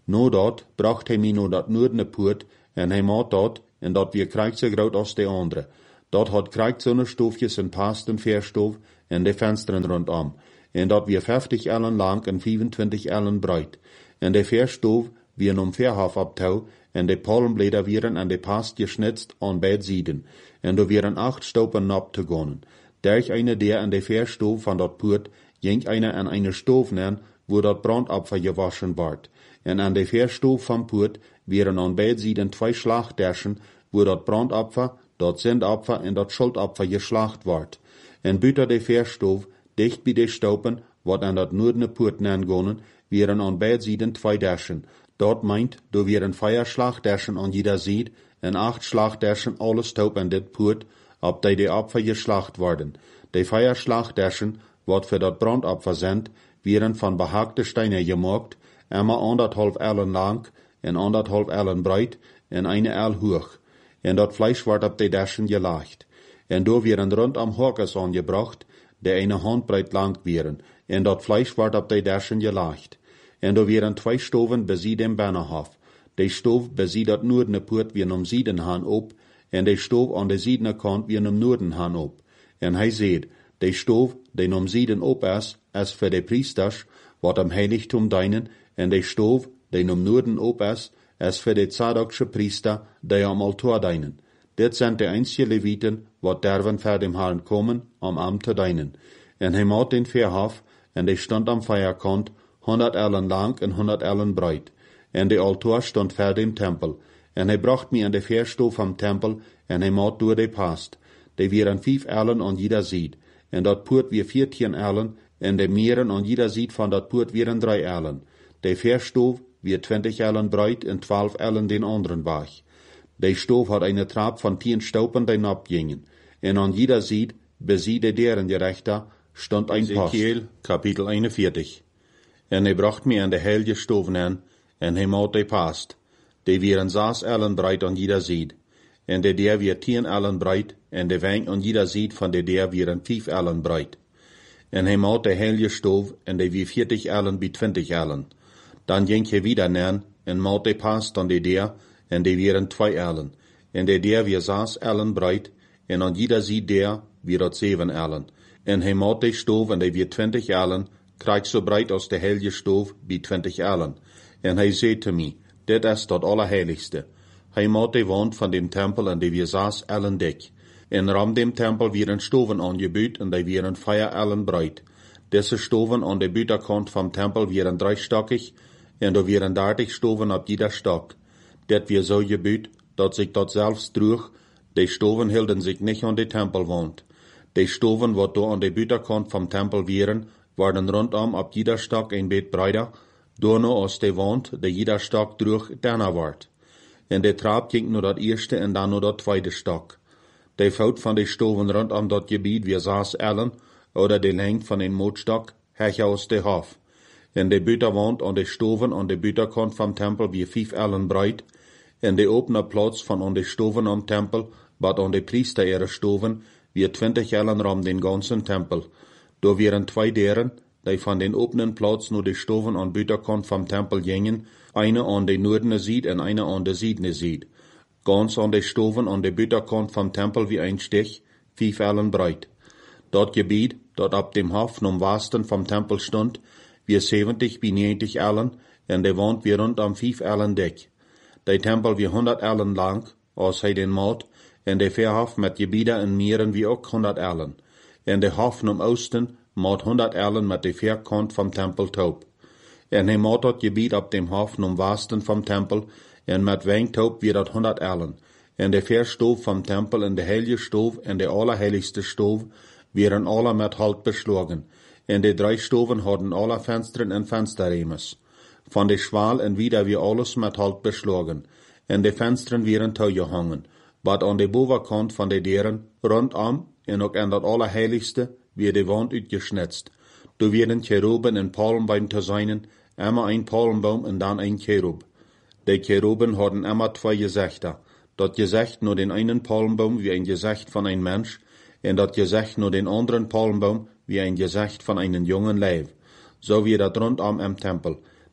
No dort bracht hij mij naar dat noordene poort, en hij maat dort, en dat weer krijgt zo groot als de andere. Dat had krijgt zonnestoofjes en paasten verstoof, en de vensteren rondom. En dat weer 50 ellen lang en 25 ellen breed. En de verstoof weer om verhalf abtouw, en de palmbläder wieren aan de paast gesnitst aan beide zijden. En er wieren 8 stopen nap te gaan. Derch eine der aan de verstoof van dat poort, ging eine aan eine stoof nen, wo dat brandopfer gewaschen ward. En aan de verstoof van poort wieren aan beide zijden 2 Schlachtderschen, wo dat brandopfer, dat zendopfer en dat schuldopfer geslacht ward. En buiten de verstoof, dicht bij de stopen, wat aan dat noordene poort nen gonen, wieren aan beide zijden 2 derschen. Dat meint, do wieren 4 Schlachtderschen aan jeder zijde, en 8 Schlachtderschen alle stoop aan dit poort, op die de opfer geslacht worden. De 4 Schlachtderschen, wat voor dat brandopfer zendt, wieren van behaakte stenen gemaakt, immer 1,5 ellen lang en 1,5 ellen breed en 1 el hoog. En dat vlees wordt op de derschen gelagd. En door wieren rondom horkes aangebracht, die 1 handbreed lang wieren, en dat vlees wordt op de derschen gelagd. En door wieren 2 stoven bezie dem Bannerhof. De stoof bezie dat noordene poort weer om zijdenhaan op, en de stoof aan de zijdene kant weer om noordenhaan op. En hij zei, de stoof, die om zijden op is voor de priesters, wat am heiligtum dienen, en de stoof, die om noorden op is voor de Zadoksche priester, die am altaar dienen. Dit zijn de einzige Leviten, wat derven voor dem Herrn komen, om am te dienen. En hij maat den verhof, en de stond am vijverkant, 100 ellen lang en 100 ellen breed. En de altaar stond voor dem tempel. En hij bracht mij aan de verstoof van tempel, en hij maat door de paast. Die wieren 5 ellen aan jeder zijde. En dat poort weer 14 ellen, en de meren aan jeder zijde van dat poort wieren 3 ellen. De verstoof weer 20 ellen breed en 12 ellen den anderen weg. De stoof had eine trap van 10 stopen die napgingen. En aan jeder zijde, bezie de deren gerechter, stond een post. Ezekiel, kapitel 41. En hij bracht mij aan de heilige stoven aan, en hij maat de paast. Die wieren 6 ellen breed aan jeder zijde. En de der weer 10 ellen breed, en de wijn aan jeder zijde van de der wieren 5 ellen breed. En hij maat de heilige stoof, en die weer 40 ellen bij 20 ellen. Dan ging hij weer neer, en maat de paast aan de der, en die wieren 2 ellen. En de der weer 6 ellen breed, en aan jeder zijde der weer dat 7 ellen. En hij maat de stoof, en die weer 20 ellen, krijgt zo breed als de heilige stoof bij 20 ellen. En hij zei te mij, dit is dat allerheiligste. Hij maat de wand van dem tempel, en die weer 6 ellen dik. En ram dem tempel wieren stoven aangebuut, en die wieren 4 ellen breed. Deze stoven aan de buitenkant van tempel wieren 3-stockig, en er wieren 30 stoven op jeder stok. Dit weer zo gebuut, dat zich dat zelfs droeg, de stoven hielden zich niet aan de tempelwand. De stoven wat door aan de buitenkant van tempel wieren, waren rondom op jeder stok een beet breder, door nou als de wand, de jeder stok droeg, daarna werd. En de trap ging naar dat eerste en dan naar dat tweede stok. De fout van de stoven rondom dat gebied weer 6 ellen, oder de lengte van een mootstok, hech aus de hof. En de buitenwand aan de stoven aan de buitenkant van tempel weer 5 ellen breed, en de opene plaats van aan de stoven am tempel, wat aan de priester ihre stoven, weer 20 ellen ram den ganzen tempel. Door wieren 2 deren, die van den openen plaats naar de stoven aan buitenkant van tempel gingen, eine aan de noordene zijde en eine aan de zijdene zijde. Ganz aan de stoven aan de buitenkant van tempel wie een stich, 5 ellen breed. Dat gebied, dat op dem hof nom westen vom tempel stond, weer 70 bij 90 ellen, en de wand weer rondom 5 ellen dik. De tempel weer 100 ellen lang, als hij den maat, en de verhof met gebieden en meren wie ook 100 ellen. En de hof nom oosten maat 100 ellen met de verkant vom tempel taub. En hij maat dat gebied op dem hof nom westen vom tempel, en met wijntaub weer dat 100 ellen. En de verstoof vom tempel en de heilige stoof en de allerheiligste stoof wieren alle met hout beslagen. En de 3 stoven hadden alle vensteren en vensterremes. Van de schwaal en wieder weer alles met hout beslagen. En de vensteren wieren toegehangen. Wat aan de bovenkant van de deuren, rondom en ook aan dat allerheiligste, weer de wand uitgesnitst. Du wieren cheruben en palmboom te zijn, immer een palmboom en dan een cherub. De cheruben hadden immer 2 gezichten. Dat gezicht naar den einen palmboom wie een gezicht van een mens, en dat gezicht naar den anderen palmboom wie een gezicht van een jongen lijf. Zo wie dat rondom im tempel.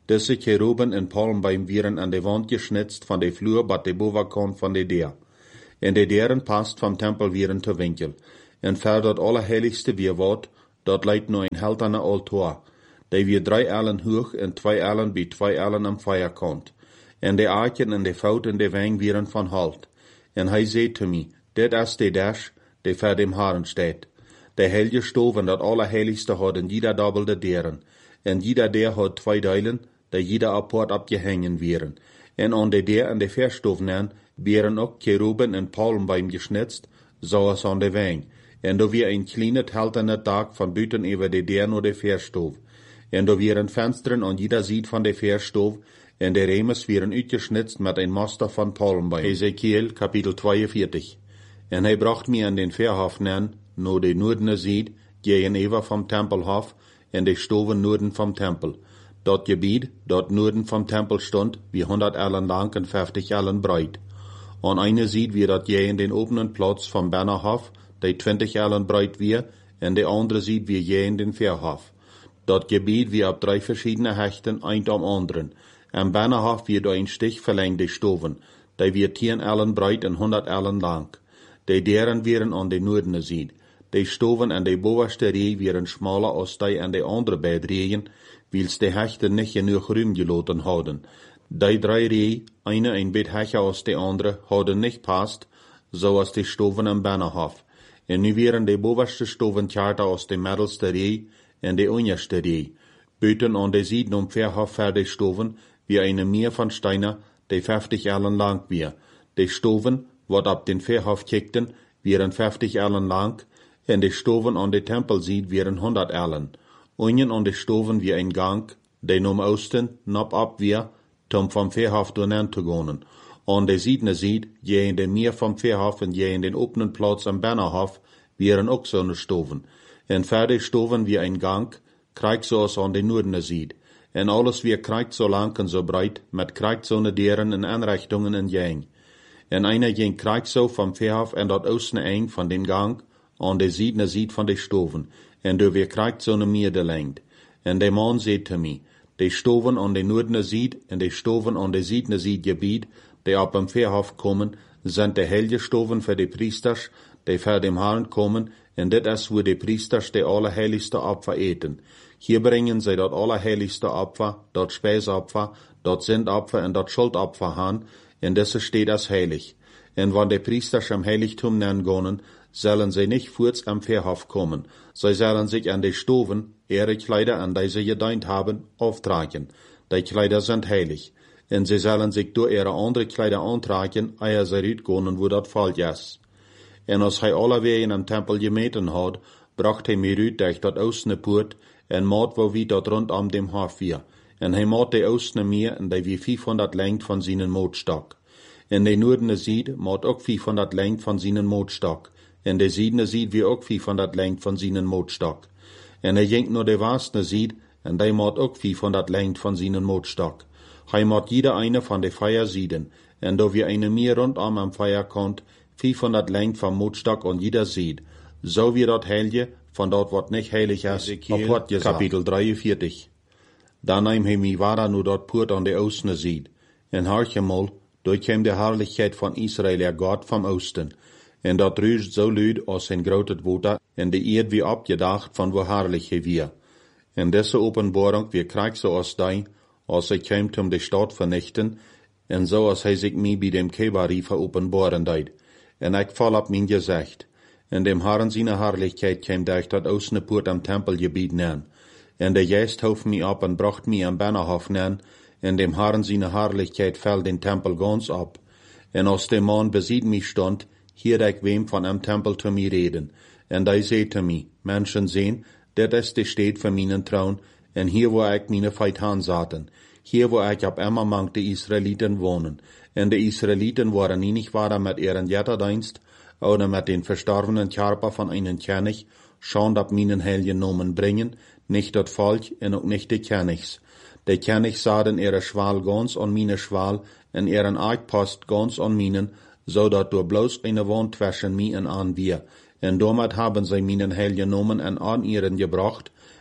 Diese Cheruben en palmbeim wieren an de wand geschnitzt van de vloer bat de bovenkant van de deur. En de deuren past van tempel wieren te winkel. En ver dat allerheiligste weer wordt, dat leidt naar een helterne altaar. Die weer 3 ellen hoog en 2 ellen bij 2 ellen am vijverkant. En de aartjen en de fout en de wang wieren van halt. En hij zei te mij, dit is de dash, die ver dem Haren steht. De heilige stoven dat allerheiligste hadden jeder dobbelde deuren. En jeder deur had 2 deilen, die jeder apart abgehangen wieren. En aan de deur en de verstoven wieren ook cheruben en palmbeim geschnitzt, zoals aan de wang. En da weer een kleine helterne dak van buiten over de deur naar de verstoof. En da wieren vensteren aan jeder zijde van de verstoof, en de remes wieren uitgeschnitzt met een master van palmbeim. Ezekiel, kapitel 42. En hij bracht mij aan den verhof naar de noordene zijde, gegenüber vom tempelhof, en de stoven noorden vom tempel. Dat gebied, dat noorden vom tempel stond, wie 100 ellen lang en 50 ellen breit. Aan eine zijde wie dat in den openen plaats vom Bernerhof, die 20 ellen breit wie, en de andere zijde wie in den Verhof. Dat gebied wie op 3 verschiedene hechten, een am anderen. Am Bernerhof wie door een stich verlengde stoven, die wie 10 ellen breit en 100 ellen lang. Die deuren wieren aan de noordene zijde. Die stoven en de bovenste rij wieren smaler als die aan de andere beide rijen, wils de hechten niet genoeg ruim gelaten hadden. Die 3 rij, eine een beetje hecher als de andere, hadden niet past, zoals de stoven am Bernerhof. En nu wieren de bovenste stoven tjarter als de middelste rij en de onderste rij. Buiten aan de zijden om Verhof verder stoven, wie eine meer van steiner, die 50 ellen lang weer. De stoven, wat op den Verhof kijkten, wieren 50 ellen lang, en de stoven aan de tempelzijde wieren 100 ellen. Unten aan de stoven wie een gang, die naar oosten, nap ab weer, om vom Verhof doorheen te gaan. Aan de zijdene zijde, je in de meer vom Verhof en je in den openen plaats am Bernerhof, wieren ook zo'n stoven. En verder stoven wie een gang, krijgt zoals aan de noordene zijde. En alles weer krijgt zo lang en zo breit, met krijgt zo'n deuren en aanrichtingen en jeng. En einer jeng krijgt zo vom Verhof en dat oostene eind van den gang, aan de zijdene zijde van de stoven, en door weer krijgt zo'n meerdelengd. En de man zei te mij, de stoven aan de noordene zijde en de stoven aan de zijdene zijde gebied, die op dem Verhof komen, zijn de heilige stoven voor de priesters, die voor dem Herrn komen, en dit is wo de priesters de allerheiligste Opfer eten. Hier brengen zij dat allerheiligste Opfer, dat Speisopfer, dat Sündopfer en dat Schuldopfer aan, en deze steht als heilig. En wanneer de priesters am Heiligtum gaan, zullen zij niet voorts am Verhof komen. Zij zullen zich aan de stoven, ihre Kleider an die sie gedient haben, auftragen. Die Kleider sind heilig. En sie zullen zich door ihre andere Kleider aantragen, eer zij uitgaan wo dat falsch is. En als hij alle wegen am Tempel gemeten had, bracht hij mij uit durch dat oostene poort, en maat wo wie dat rondom dem Hof weer. En hij maat de oostene meer, en die wie 500 lengte van zijn mootstok. En de noordene zijde maat ook 500 lengte van zijn mootstok. En de zijdene zijde wie ook 500 lengte van zijn mootstok. En hij ging naar de westene zijde, en die maat ook 500 lengte van zijn mootstok. Hij maat jeder eine van de 4 zijden, en da wie eine meer rondom am vijverkant, 500 lengte van mootstok aan jeder zijde. Zo wie dat heilige, van dat wat niet heilig is, op wat gezegd. Kapitel 43. Dan neem hij mij waar nu dat poort aan de oostene zijde. En hartjemol, door kwam de herrlichkeit van Israël, er God van oosten. En dat ruist zo luid als een grote water, en de eerd wie opgedacht van wo herrlich hij weer. En deze openbaring weer krijgt zoals die, als hij kwam om de stad vernichten, en zo als hij zich mij bij dem Kebari veropenbaren deed. En ik val op mijn gezicht. En dem Herren seine Herrlichkeit kwam durch dat oostene poort am Tempelgebied neer. En de Geest hoofd mij op en bracht mij am Bernerhof neer, en dem Herren seine Herrlichkeit fällt den Tempel ganz ab. En als de man besied mich stond, hier ik wem van am Tempel te mij reden. En die zei te mij, Menschen sehen, dit is de steed van mijn troon, en hier wo ik mijn Feithan zaten. Hier wo ik op Emmermank de Israeliten wonen. En de Israeliten waren niet waar met ihren Jetterdienst, oder met den verstorvenen Körper van einen König, schon dat mijn heilige Nomen brengen, nicht dat Volk en ook nicht de Königs. De Königs sahen ihre Schwal ganz an meine Schwal, en ihren Eidpost ganz an meinen, zodat door bloos eine Wand zwischen mij en aan wir. En damit haben sie meinen heiligen Nomen en an ihren gebracht,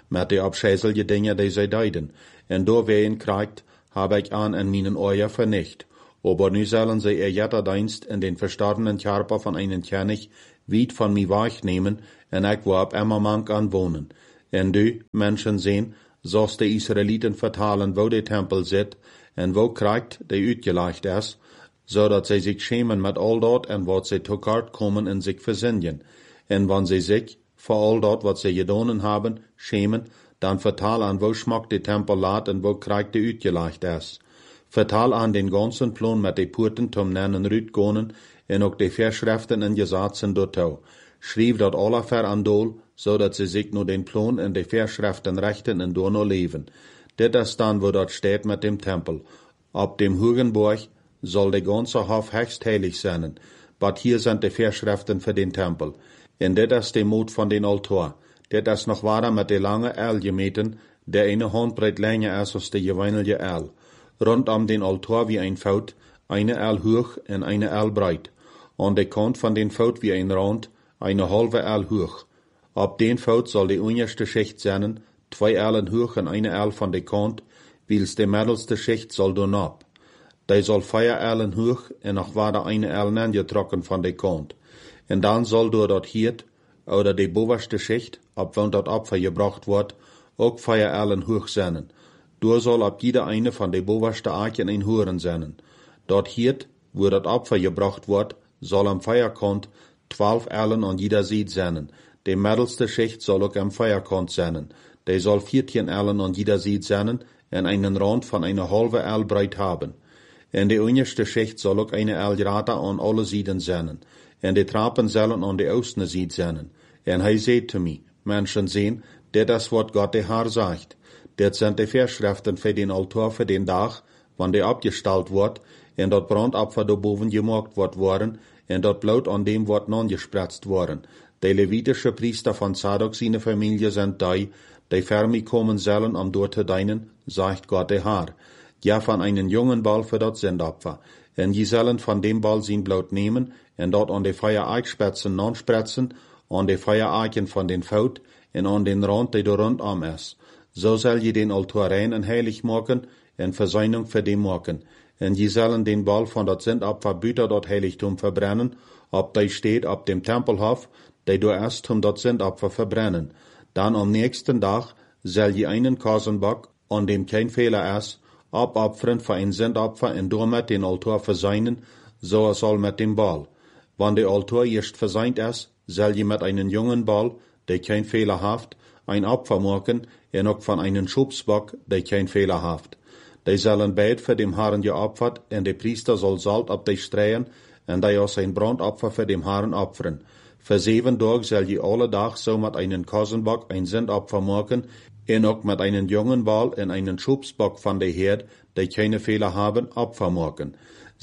met de abscheiselige dingen die zij deiden. En door ween krijgt, heb ik aan en mijn oor vernicht. Aber nu zullen zij jeder dienst in den verstorbenen Körper van einen König weit van mij wegnemen, en ik wil op immer mank aan wonen. En du, Menschen zien, zoals de Israëlieten vertalen, wo de tempel zit, en wo krijgt die uitgelegd is, zodat zij zich schämen met al dat en wat zij tekort komen en zich verzinnen. En wanneer zij zich, voor al dat wat zij gedaan hebben, schämen, dan vertaal aan wo schmakt de tempel laat en wo krijgt de uitgelegd is. Vertaal aan den ganzen plan met de poorten tom nennen uitgonen en ook de verschriften en gesetzen dortau. Schreef dat alle ver aan doel, zodat ze zich nu den plan en de verschriften rechten en door leven. Dit is dan wo dat steht met dem Tempel. Op dem Hugenborg soll de ganze Hof höchst heilig sein. But hier sind de Verschriften für den Tempel. En dit is de moed van den Altar. Dit is nog waarder met de lange El gemeten, der eine handbreit länger is als de gewöhnliche El. Rondom den Altar wie ein Fout, eine El hoch en eine El breit. An de kant van den Fout wie ein Rand, eine halbe El hoch. Op den Fout soll de onderste Schicht sein, 2 Ellen hoch en eine El van de kant, wils de middelste Schicht soll doen ab. Die soll 4 Ellen hoch en nog waarder eine El neergetrokken van de kant. En dan soll door dat Hiert, oder de bovenste Schicht, op wann dat Opfer gebracht wordt, ook 4 Ellen hoch zijn. Door soll op jeder eine van de bovenste Arken een Huren zijn. Dat Hiert, wo dat Opfer gebracht wordt, soll am Feierkant 12 Ellen an jeder Seite zijn. De middelste Schicht soll ook am Feierkant zijn. Die soll 14 Ellen an jeder Seite zijn en einen Rand van eine halbe El breit haben. En de onderste Schicht soll ook eine El gerade an alle Seiten zijn. En de trappen zullen aan de oostende Seite zijn. En hij zei te mij, Menschen zien, dit is wat God de Heer zegt. Dit zijn de Verschriften für den Altar für den Dag, wanneer die abgesteld wordt, en dat brandopfer daarboven gemaakt wordt worden, en dat bloed aan dem wordt nangespritzt worden. De Levitische Priester van Zadok zijn familie zijn die fermi komen zullen om door te dienen, zegt God de Heer. Ja, van einen jungen Ball für dat Sündopfer. En je zullen van dem Ball zijn bloed nemen, en dat aan de Feuereichspitzen nanspritzen, aan de Feuereichen van den Fout, en aan den Rand die door rondom is. So soll je den Altar rein en heilig maken, en Versöhnung für dem maken. En je zullen den Ball van dat Sündopfer buiten dat Heiligtum verbrennen, ob die steht op dem Tempelhof, die door erst um dat Sündopfer verbrennen. Dan am nächsten Tag soll je einen Kasenbock, an dem kein Fehler ist, opfern für ein Sündopfer en damit den Altar versöhnen, so soll mit dem Ball. Wann der Altar erst versöhnt ist, soll je mit einen jungen Ball, der kein Fehler haft, ein Opfer machen, en ook van einen Schubsbock, der kein Fehler haft. Die sollen beid für dem Herrn geopfert, en de Priester soll Salt op die streien, en die als ein Brandopfer für dem Herrn opfern. Für 7 Tage soll je alle Tag so mit einen Kasenbock ein Sündopfer machen, en ook mit einen jungen Ball en einen Schubsbock von der Herd, die keine Fehler haben, Opfer machen.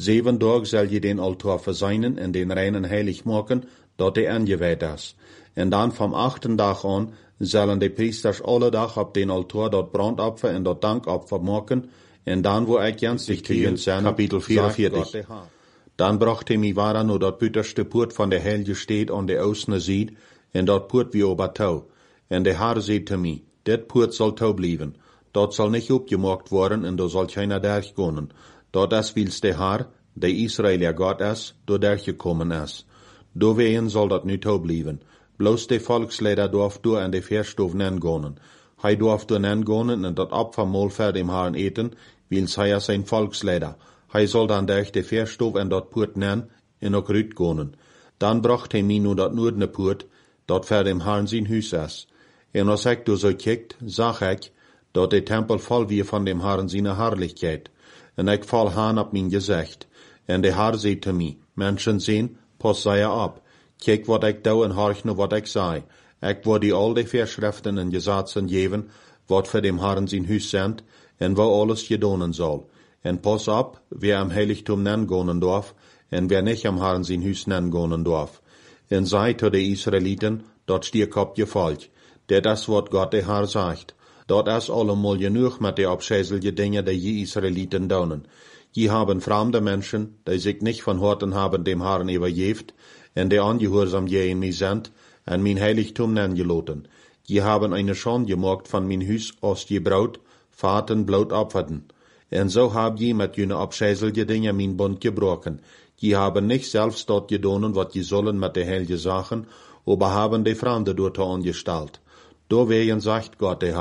7 Tage soll je den Altar versöhnen en den reinen heilig machen, dat der angeweiht ist. En dan vom 8. Tag an sollen die Priesters alle Tag op den Altar dat Brandopfer en dat Dankopfer machen, en dan wo ik gänzlich tegen zijn, Kapitel 44. Dan brachte mi wara no dat buiterste Poort van de Helge steht an de oostende Seite, en dat Poort wie ober touw. En de Heer zei te mi, dit Poort zal touw blijven. Dat zal niet opgemaakt worden, en daar zal keiner durchgaan. Dat is wils de Heer, de Israëlier God is, door durchgekommen is. Doorwegen zal dat nu touw blijven. Bloos de volksleider dorf door en de Verstof nengonen. Hij dorf door nengonen en dat Opfermahl voor dem Herrn eten, wils hij is zijn volksleider. Hij zal dan durch de Verstof en dat Poort nen en ook uitgonen. Dan bracht hij mij nu dat noordene Poort, dat voor dem Herrn zijn huis is. En als ik door zo kijkt, zag ik, dat de tempel vol wie van dem Herrn zijn herrlichkeit. En ik val haan op mijn gezicht. En de Herr zei te mij, Menschen zien, pas zij op. Kijk wat ik doe en horch nu wat ik zei. Ik wil die al de Verschriften en Gesetzen geven, wat voor dem Herrn zijn huis zendt, en wo alles gedaan zal. En pas op, wer am Heiligtum nengonen darf, en wer nicht am Herrn zijn huis nengonen darf. En zei to de Israëlieten, dat stier op je volk. Dit is wat God de Herr zegt. Dat is allemaal genoeg met de abscheiselige dingen die je Israëlieten doen. Je haben fremde Menschen, die sich nicht von Horten haben dem Herrn übergeft, en die angehorsam je in mij sind, en mijn heiligtum nengelaten. Je haben eine Schande gemacht von mein Hus aus je Braut, Vaten bloot opferten. En so hab je met jene abscheiselige Dinge mein Bund gebrochen. Je haben nicht selbst dort gedonen, wat je sollen mit de heilige Sachen, aber haben de Fremde dort angestalt. Doorwegen sagt Gott,